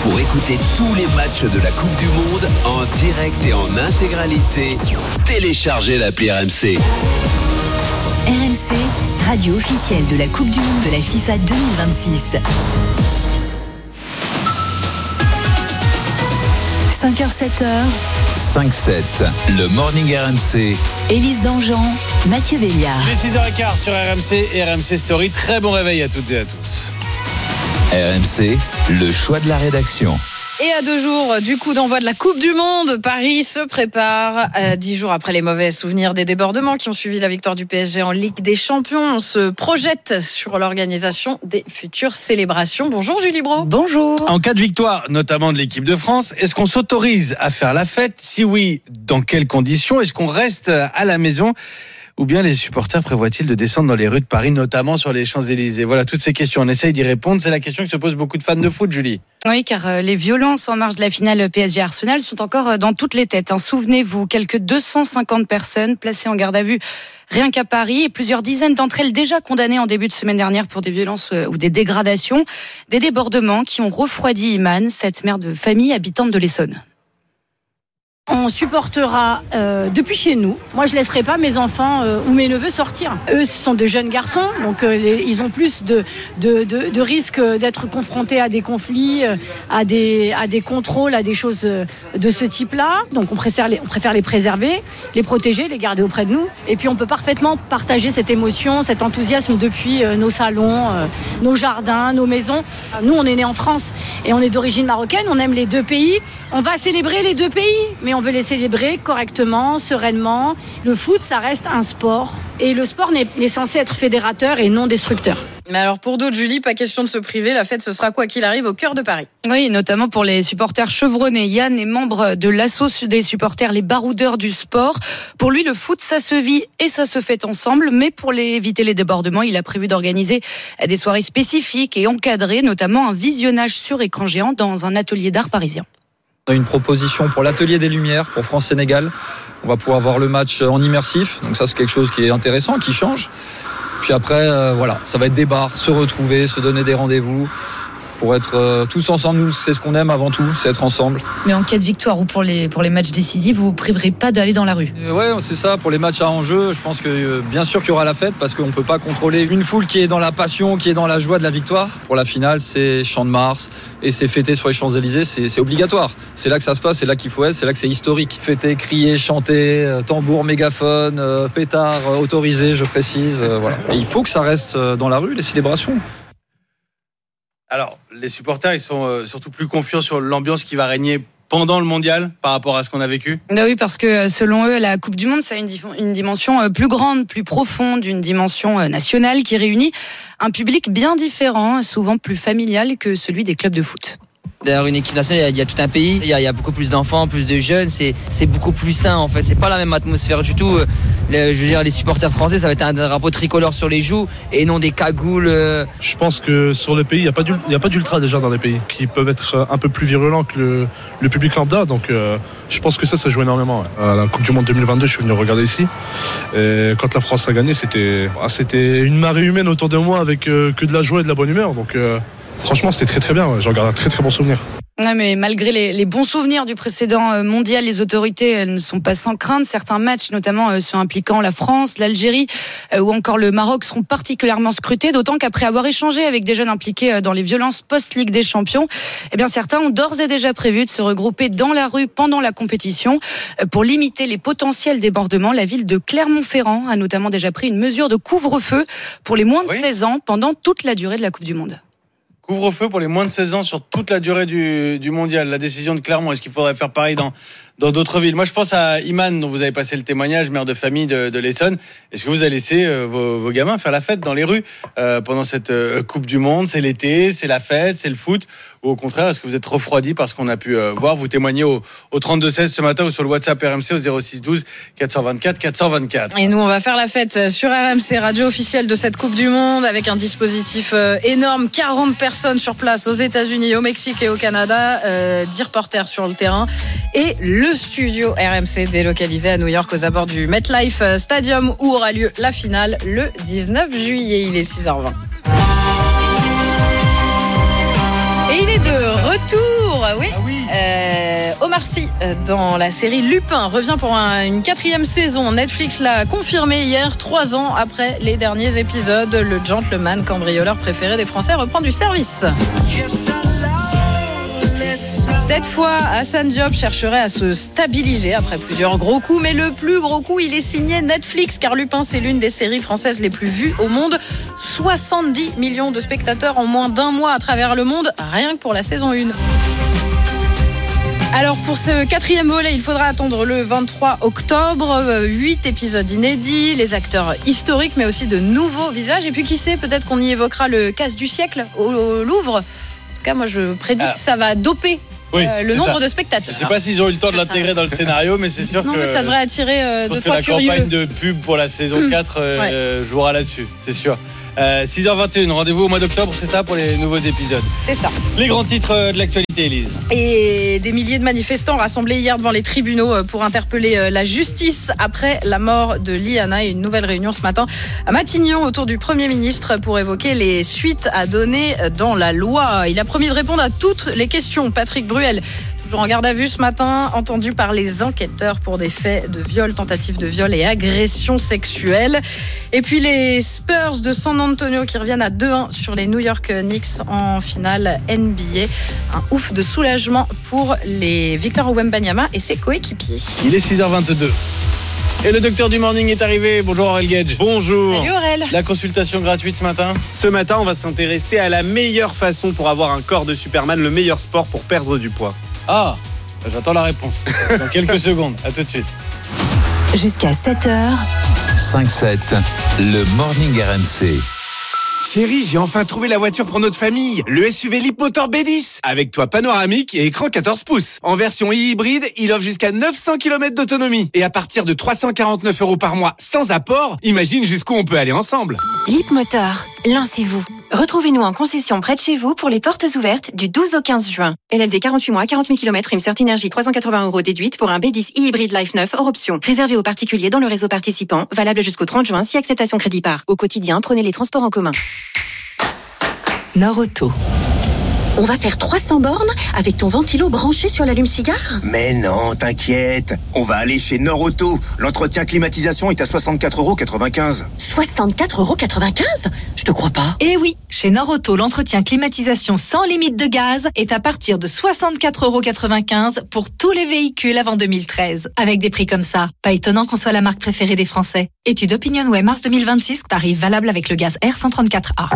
Pour écouter tous les matchs de la Coupe du Monde en direct et en intégralité, téléchargez l'appli R M C. R M C, radio officielle de la Coupe du Monde de la FIFA deux mille vingt-six. cinq heures sept heures. cinq sept, le Morning R M C. Élise Dangean, Mathieu Béliard. Il est six heures quinze sur R M C et R M C Story. Très bon réveil à toutes et à tous. R M C, le choix de la rédaction. Et à deux jours du coup d'envoi de la Coupe du Monde, Paris se prépare. Euh, dix jours après les mauvais souvenirs des débordements qui ont suivi la victoire du P S G en Ligue des Champions, on se projette sur l'organisation des futures célébrations. Bonjour Julie Brault. Bonjour. En cas de victoire, notamment de l'équipe de France, est-ce qu'on s'autorise à faire la fête ? Si oui, dans quelles conditions ? Est-ce qu'on reste à la maison ? Ou bien les supporters prévoient-ils de descendre dans les rues de Paris, notamment sur les Champs-Élysées ? Voilà, toutes ces questions, on essaye d'y répondre. C'est la question que se posent beaucoup de fans de foot, Julie. Oui, car les violences en marge de la finale P S G-Arsenal sont encore dans toutes les têtes. Souvenez-vous, quelques deux cent cinquante personnes placées en garde à vue rien qu'à Paris et plusieurs dizaines d'entre elles déjà condamnées en début de semaine dernière pour des violences ou des dégradations, des débordements qui ont refroidi Iman, cette mère de famille habitante de l'Essonne. On supportera euh, depuis chez nous. Moi, je laisserai pas mes enfants euh, ou mes neveux sortir. Eux, ce sont de jeunes garçons, donc euh, les, ils ont plus de, de, de, de risques d'être confrontés à des conflits, euh, à, des, à des contrôles, à des choses euh, de ce type-là. Donc, on préfère, les, on préfère les préserver, les protéger, les garder auprès de nous. Et puis, on peut parfaitement partager cette émotion, cet enthousiasme depuis euh, nos salons, euh, nos jardins, nos maisons. Nous, on est nés en France et on est d'origine marocaine. On aime les deux pays. On va célébrer les deux pays, mais on veut les célébrer correctement, sereinement. Le foot, ça reste un sport. Et le sport n'est, n'est censé être fédérateur et non destructeur. Mais alors pour d'autres, Julie, pas question de se priver. La fête, ce sera quoi qu'il arrive au cœur de Paris. Oui, notamment pour les supporters chevronnés. Yann est membre de l'asso des supporters Les Baroudeurs du Sport. Pour lui, le foot, ça se vit et ça se fait ensemble. Mais pour les, éviter les débordements, il a prévu d'organiser des soirées spécifiques et encadrées, notamment un visionnage sur écran géant dans un atelier d'art parisien. On a une proposition pour l'Atelier des Lumières, pour France-Sénégal. On va pouvoir voir le match en immersif. Donc ça, c'est quelque chose qui est intéressant, qui change. Puis après, euh, voilà, ça va être des bars, se retrouver, se donner des rendez-vous. Pour être euh, tous ensemble, nous, c'est ce qu'on aime avant tout, c'est être ensemble. Mais en cas de victoire ou pour les, pour les matchs décisifs, vous ne vous priverez pas d'aller dans la rue ? Et ouais, c'est ça, pour les matchs à enjeu, je pense que euh, bien sûr qu'il y aura la fête parce qu'on ne peut pas contrôler une foule qui est dans la passion, qui est dans la joie de la victoire. Pour la finale, c'est Champ de Mars et c'est fêter sur les Champs-Élysées, c'est, c'est obligatoire. C'est là que ça se passe, c'est là qu'il faut être, c'est là que c'est historique. Fêter, crier, chanter, euh, tambour, mégaphone, euh, pétard euh, autorisé, je précise. Euh, voilà. Et il faut que ça reste euh, dans la rue, les célébrations. Alors, les supporters, ils sont euh, surtout plus confiants sur l'ambiance qui va régner pendant le mondial par rapport à ce qu'on a vécu ? Ben oui, parce que selon eux, la Coupe du Monde, ça a une, une dimension plus grande, plus profonde, une dimension nationale qui réunit un public bien différent, souvent plus familial que celui des clubs de foot. D'ailleurs, une équipe nationale, il y a tout un pays, il y a, il y a beaucoup plus d'enfants, plus de jeunes, c'est, c'est beaucoup plus sain en fait, c'est pas la même atmosphère du tout. Le, je veux dire, les supporters français, ça va être un drapeau tricolore sur les joues et non des cagoules. Je pense que sur le pays, il n'y a, a pas d'ultra déjà dans les pays, qui peuvent être un peu plus virulents que le, le public lambda, donc euh, je pense que ça, ça joue énormément. Ouais. À la Coupe du Monde deux mille vingt-deux, je suis venu regarder ici, et quand la France a gagné, c'était, c'était une marée humaine autour de moi avec euh, que de la joie et de la bonne humeur, donc... Euh, Franchement, c'était très très bien. Ouais. J'en garde un très très bon souvenir. Ouais, mais malgré les, les bons souvenirs du précédent mondial, les autorités elles ne sont pas sans crainte. Certains matchs, notamment euh, ceux impliquant la France, l'Algérie euh, ou encore le Maroc, seront particulièrement scrutés. D'autant qu'après avoir échangé avec des jeunes impliqués euh, dans les violences post-Ligue des Champions, eh bien certains ont d'ores et déjà prévu de se regrouper dans la rue pendant la compétition euh, pour limiter les potentiels débordements. La ville de Clermont-Ferrand a notamment déjà pris une mesure de couvre-feu pour les moins de oui. seize ans pendant toute la durée de la Coupe du Monde. Couvre-feu pour les moins de seize ans sur toute la durée du, du mondial. La décision de Clermont, est-ce qu'il faudrait faire pareil dans, dans d'autres villes ? Moi, je pense à Iman, dont vous avez passé le témoignage, mère de famille de, de l'Essonne. Est-ce que vous allez laisser euh, vos, vos gamins faire la fête dans les rues euh, pendant cette euh, Coupe du Monde ? C'est l'été, c'est la fête, c'est le foot ? Ou au contraire, est-ce que vous êtes refroidi par ce qu'on a pu euh, voir ? Vous témoignez au, au trente-deux seize ce matin ou sur le WhatsApp R M C au zéro six douze quatre cent vingt-quatre quatre cent vingt-quatre. Et nous, on va faire la fête sur R M C, radio officielle de cette Coupe du Monde, avec un dispositif euh, énorme, quarante personnes sur place aux États-Unis, au Mexique et au Canada, euh, dix reporters sur le terrain et le studio R M C délocalisé à New York aux abords du MetLife Stadium où aura lieu la finale le dix-neuf juillet. Il est six heures vingt. Et il est de retour Oui. Ah oui. Euh, Omar Sy, dans la série Lupin, revient pour un, une quatrième saison. Netflix l'a confirmé hier, trois ans après les derniers épisodes. Le gentleman cambrioleur préféré des Français reprend du service. Cette fois, Hassan Diop chercherait à se stabiliser après plusieurs gros coups, mais le plus gros coup, il est signé Netflix, car Lupin, c'est l'une des séries françaises les plus vues au monde. soixante-dix millions de spectateurs en moins d'un mois à travers le monde, rien que pour la saison un. Alors pour ce quatrième volet, il faudra attendre le vingt-trois octobre. Huit épisodes inédits, les acteurs historiques, mais aussi de nouveaux visages. Et puis qui sait, peut-être qu'on y évoquera le casse du siècle au Louvre. En tout cas, moi je prédis ah. que ça va doper oui, euh, le nombre ça. de spectateurs. Je ne sais pas s'ils ont eu le temps de l'intégrer dans le scénario, mais c'est sûr non, que... Non, mais ça devrait attirer euh, deux, trois curieux. La campagne de pub pour la saison mmh. quatre euh, ouais. jouera là-dessus, c'est sûr. Euh, six heures vingt et une, rendez-vous au mois d'octobre, c'est ça, pour les nouveaux épisodes. C'est ça. Les grands titres de l'actualité, Élise. Et des milliers de manifestants rassemblés hier devant les tribunaux pour interpeller la justice après la mort de Liana. Et une nouvelle réunion ce matin à Matignon autour du Premier ministre pour évoquer les suites à donner dans la loi. Il a promis de répondre à toutes les questions. Patrick Bruel, toujours en garde à vue ce matin, entendu par les enquêteurs pour des faits de viol, tentative de viol et agression sexuelle. Et puis les Spurs de San Antonio qui reviennent à deux un sur les New York Knicks en finale N B A. Un ouf de soulagement pour les Victor Wembanyama et ses coéquipiers. Il est six heures vingt-deux. Et le docteur du morning est arrivé. Bonjour Aurel Gage. Bonjour. Salut Aurel. La consultation gratuite ce matin. Ce matin, on va s'intéresser à la meilleure façon pour avoir un corps de Superman, le meilleur sport pour perdre du poids. Ah, j'attends la réponse dans quelques secondes. À tout de suite. Jusqu'à sept heures. cinq sept, le morning R M C. Chérie, j'ai enfin trouvé la voiture pour notre famille. Le S U V Leapmotor B dix. Avec toit panoramique et écran quatorze pouces. En version hybride, il offre jusqu'à neuf cents kilomètres d'autonomie. Et à partir de trois cent quarante-neuf euros par mois sans apport, imagine jusqu'où on peut aller ensemble. Leapmotor, lancez-vous. Retrouvez-nous en concession près de chez vous pour les portes ouvertes du douze au quinze juin. L L D quarante-huit mois, quarante mille kilomètres, une Certi Énergie trois cent quatre-vingts euros déduite pour un B dix hybride Life neuf hors option. Réservé aux particuliers dans le réseau participant, valable jusqu'au trente juin si acceptation crédit par. Au quotidien, prenez les transports en commun. Norauto. On va faire trois cents bornes avec ton ventilo branché sur l'allume-cigare ? Mais non, t'inquiète. On va aller chez Norauto. L'entretien climatisation est à soixante-quatre euros quatre-vingt-quinze. soixante-quatre euros quatre-vingt-quinze ? Je te crois pas. Eh oui, chez Norauto, l'entretien climatisation sans limite de gaz est à partir de soixante-quatre euros quatre-vingt-quinze pour tous les véhicules avant deux mille treize. Avec des prix comme ça, pas étonnant qu'on soit la marque préférée des Français. Étude OpinionWay mars deux mille vingt-six, tarif valable avec le gaz R cent trente-quatre A.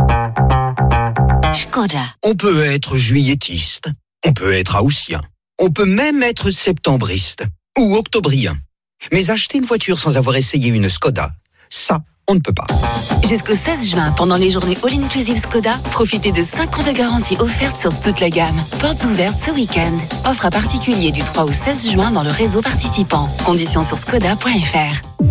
Škoda. On peut être juilletiste, on peut être haussien, on peut même être septembriste ou octobrien. Mais acheter une voiture sans avoir essayé une Škoda, ça, on ne peut pas. Jusqu'au seize juin, pendant les journées All Inclusive Škoda, profitez de cinq ans de garantie offerte sur toute la gamme. Portes ouvertes ce week-end. Offre à particulier du trois au seize juin dans le réseau participant. Conditions sur škoda point f r.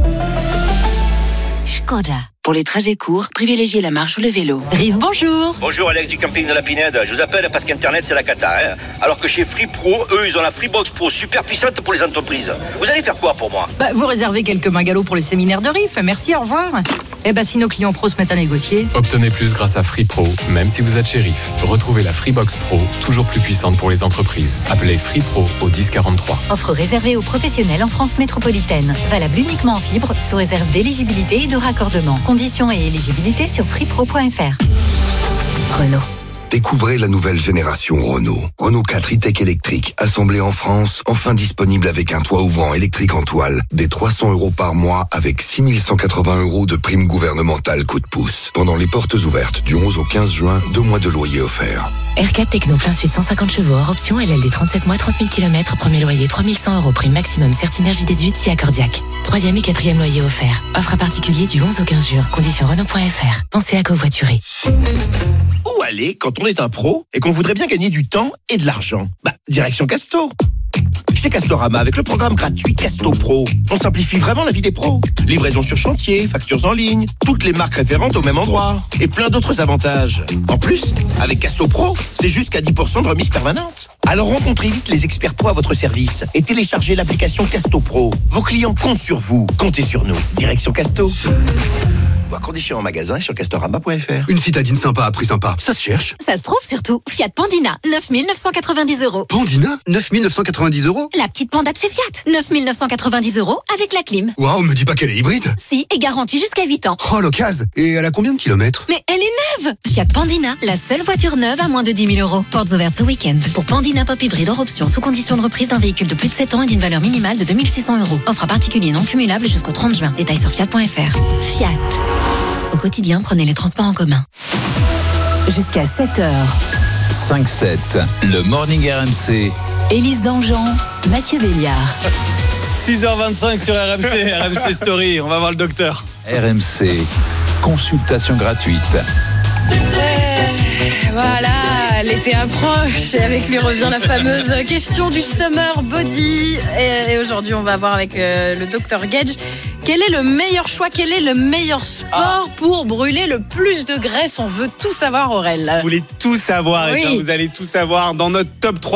Škoda. Pour les trajets courts, privilégiez la marche ou le vélo. Rive, bonjour. Bonjour, Alex du camping de la Pinède. Je vous appelle parce qu'Internet, c'est la cata. Hein, alors que chez Free Pro, eux, ils ont la Freebox Pro super puissante pour les entreprises. Vous allez faire quoi pour moi ? Bah, vous réservez quelques bungalows pour le séminaire de Riff. Merci, au revoir. Eh ben, si nos clients pros se mettent à négocier. Obtenez plus grâce à Free Pro, même si vous êtes chez Riff. Retrouvez la Freebox Pro, toujours plus puissante pour les entreprises. Appelez Free Pro au dix quarante-trois. Offre réservée aux professionnels en France métropolitaine. Valable uniquement en fibre, sous réserve d'éligibilité et de raccordement. Conditions et éligibilité sur freepro point f r. Renault. Découvrez la nouvelle génération Renault. Renault quatre e-Tech électrique, assemblé en France, enfin disponible avec un toit ouvrant électrique en toile, des trois cents euros par mois avec six mille cent quatre-vingts euros de prime gouvernementale coup de pouce. Pendant les portes ouvertes du onze au quinze juin, deux mois de loyer offerts. R quatre Techno plein sud cent cinquante chevaux hors option, L L D trente-sept mois, trente mille kilomètres, premier loyer trois mille cent euros, prime maximum Certi Énergie déduite si accordiaque. Troisième et quatrième loyer offert. Offre à particulier du onze au quinze juin. Conditions Renault point f r. Pensez à covoiturer. Où aller quand on est un pro et qu'on voudrait bien gagner du temps et de l'argent ? Bah, direction Casto. Chez Castorama, avec le programme gratuit Casto Pro, on simplifie vraiment la vie des pros. Livraison sur chantier, factures en ligne, toutes les marques référentes au même endroit et plein d'autres avantages. En plus, avec Casto Pro, c'est jusqu'à dix pour cent de remise permanente. Alors rencontrez vite les experts pros à votre service et téléchargez l'application Casto Pro. Vos clients comptent sur vous, comptez sur nous. Direction Casto. Voir conditions en magasin et sur castorama point f r. Une citadine sympa à prix sympa, ça se cherche. Ça se trouve surtout. Fiat Pandina, neuf mille neuf cent quatre-vingt-dix euros. Pandina, neuf mille neuf cent quatre-vingt-dix euros. La petite panda de chez Fiat, neuf mille neuf cent quatre-vingt-dix euros avec la clim. Waouh, me dis pas qu'elle est hybride. Si, et garantie jusqu'à huit ans. Oh, l'occasion. Et elle a combien de kilomètres? Mais elle est neuve. Fiat Pandina, la seule voiture neuve à moins de dix mille euros. Portes ouvertes ce week-end. Pour Pandina Pop hybride hors option, sous condition de reprise d'un véhicule de plus de sept ans et d'une valeur minimale de deux mille six cents euros. Offre à particulier non cumulable jusqu'au trente juin. Détails sur fiat point f r. Fiat. Au quotidien, prenez les transports en commun. Jusqu'à sept heures. cinq sept, le Morning R M C. Élise Dangean, Mathieu Béliard. six heures vingt-cinq sur R M C, R M C Story. On va voir le docteur. R M C, consultation gratuite. Voilà, l'été approche et avec lui revient la fameuse question du summer body. Et, et aujourd'hui, on va voir avec euh, le docteur Gage quel est le meilleur choix, quel est le meilleur sport ah. pour brûler le plus de graisse. On veut tout savoir, Aurel. Vous voulez tout savoir, oui. et bien vous allez tout savoir dans notre top trois.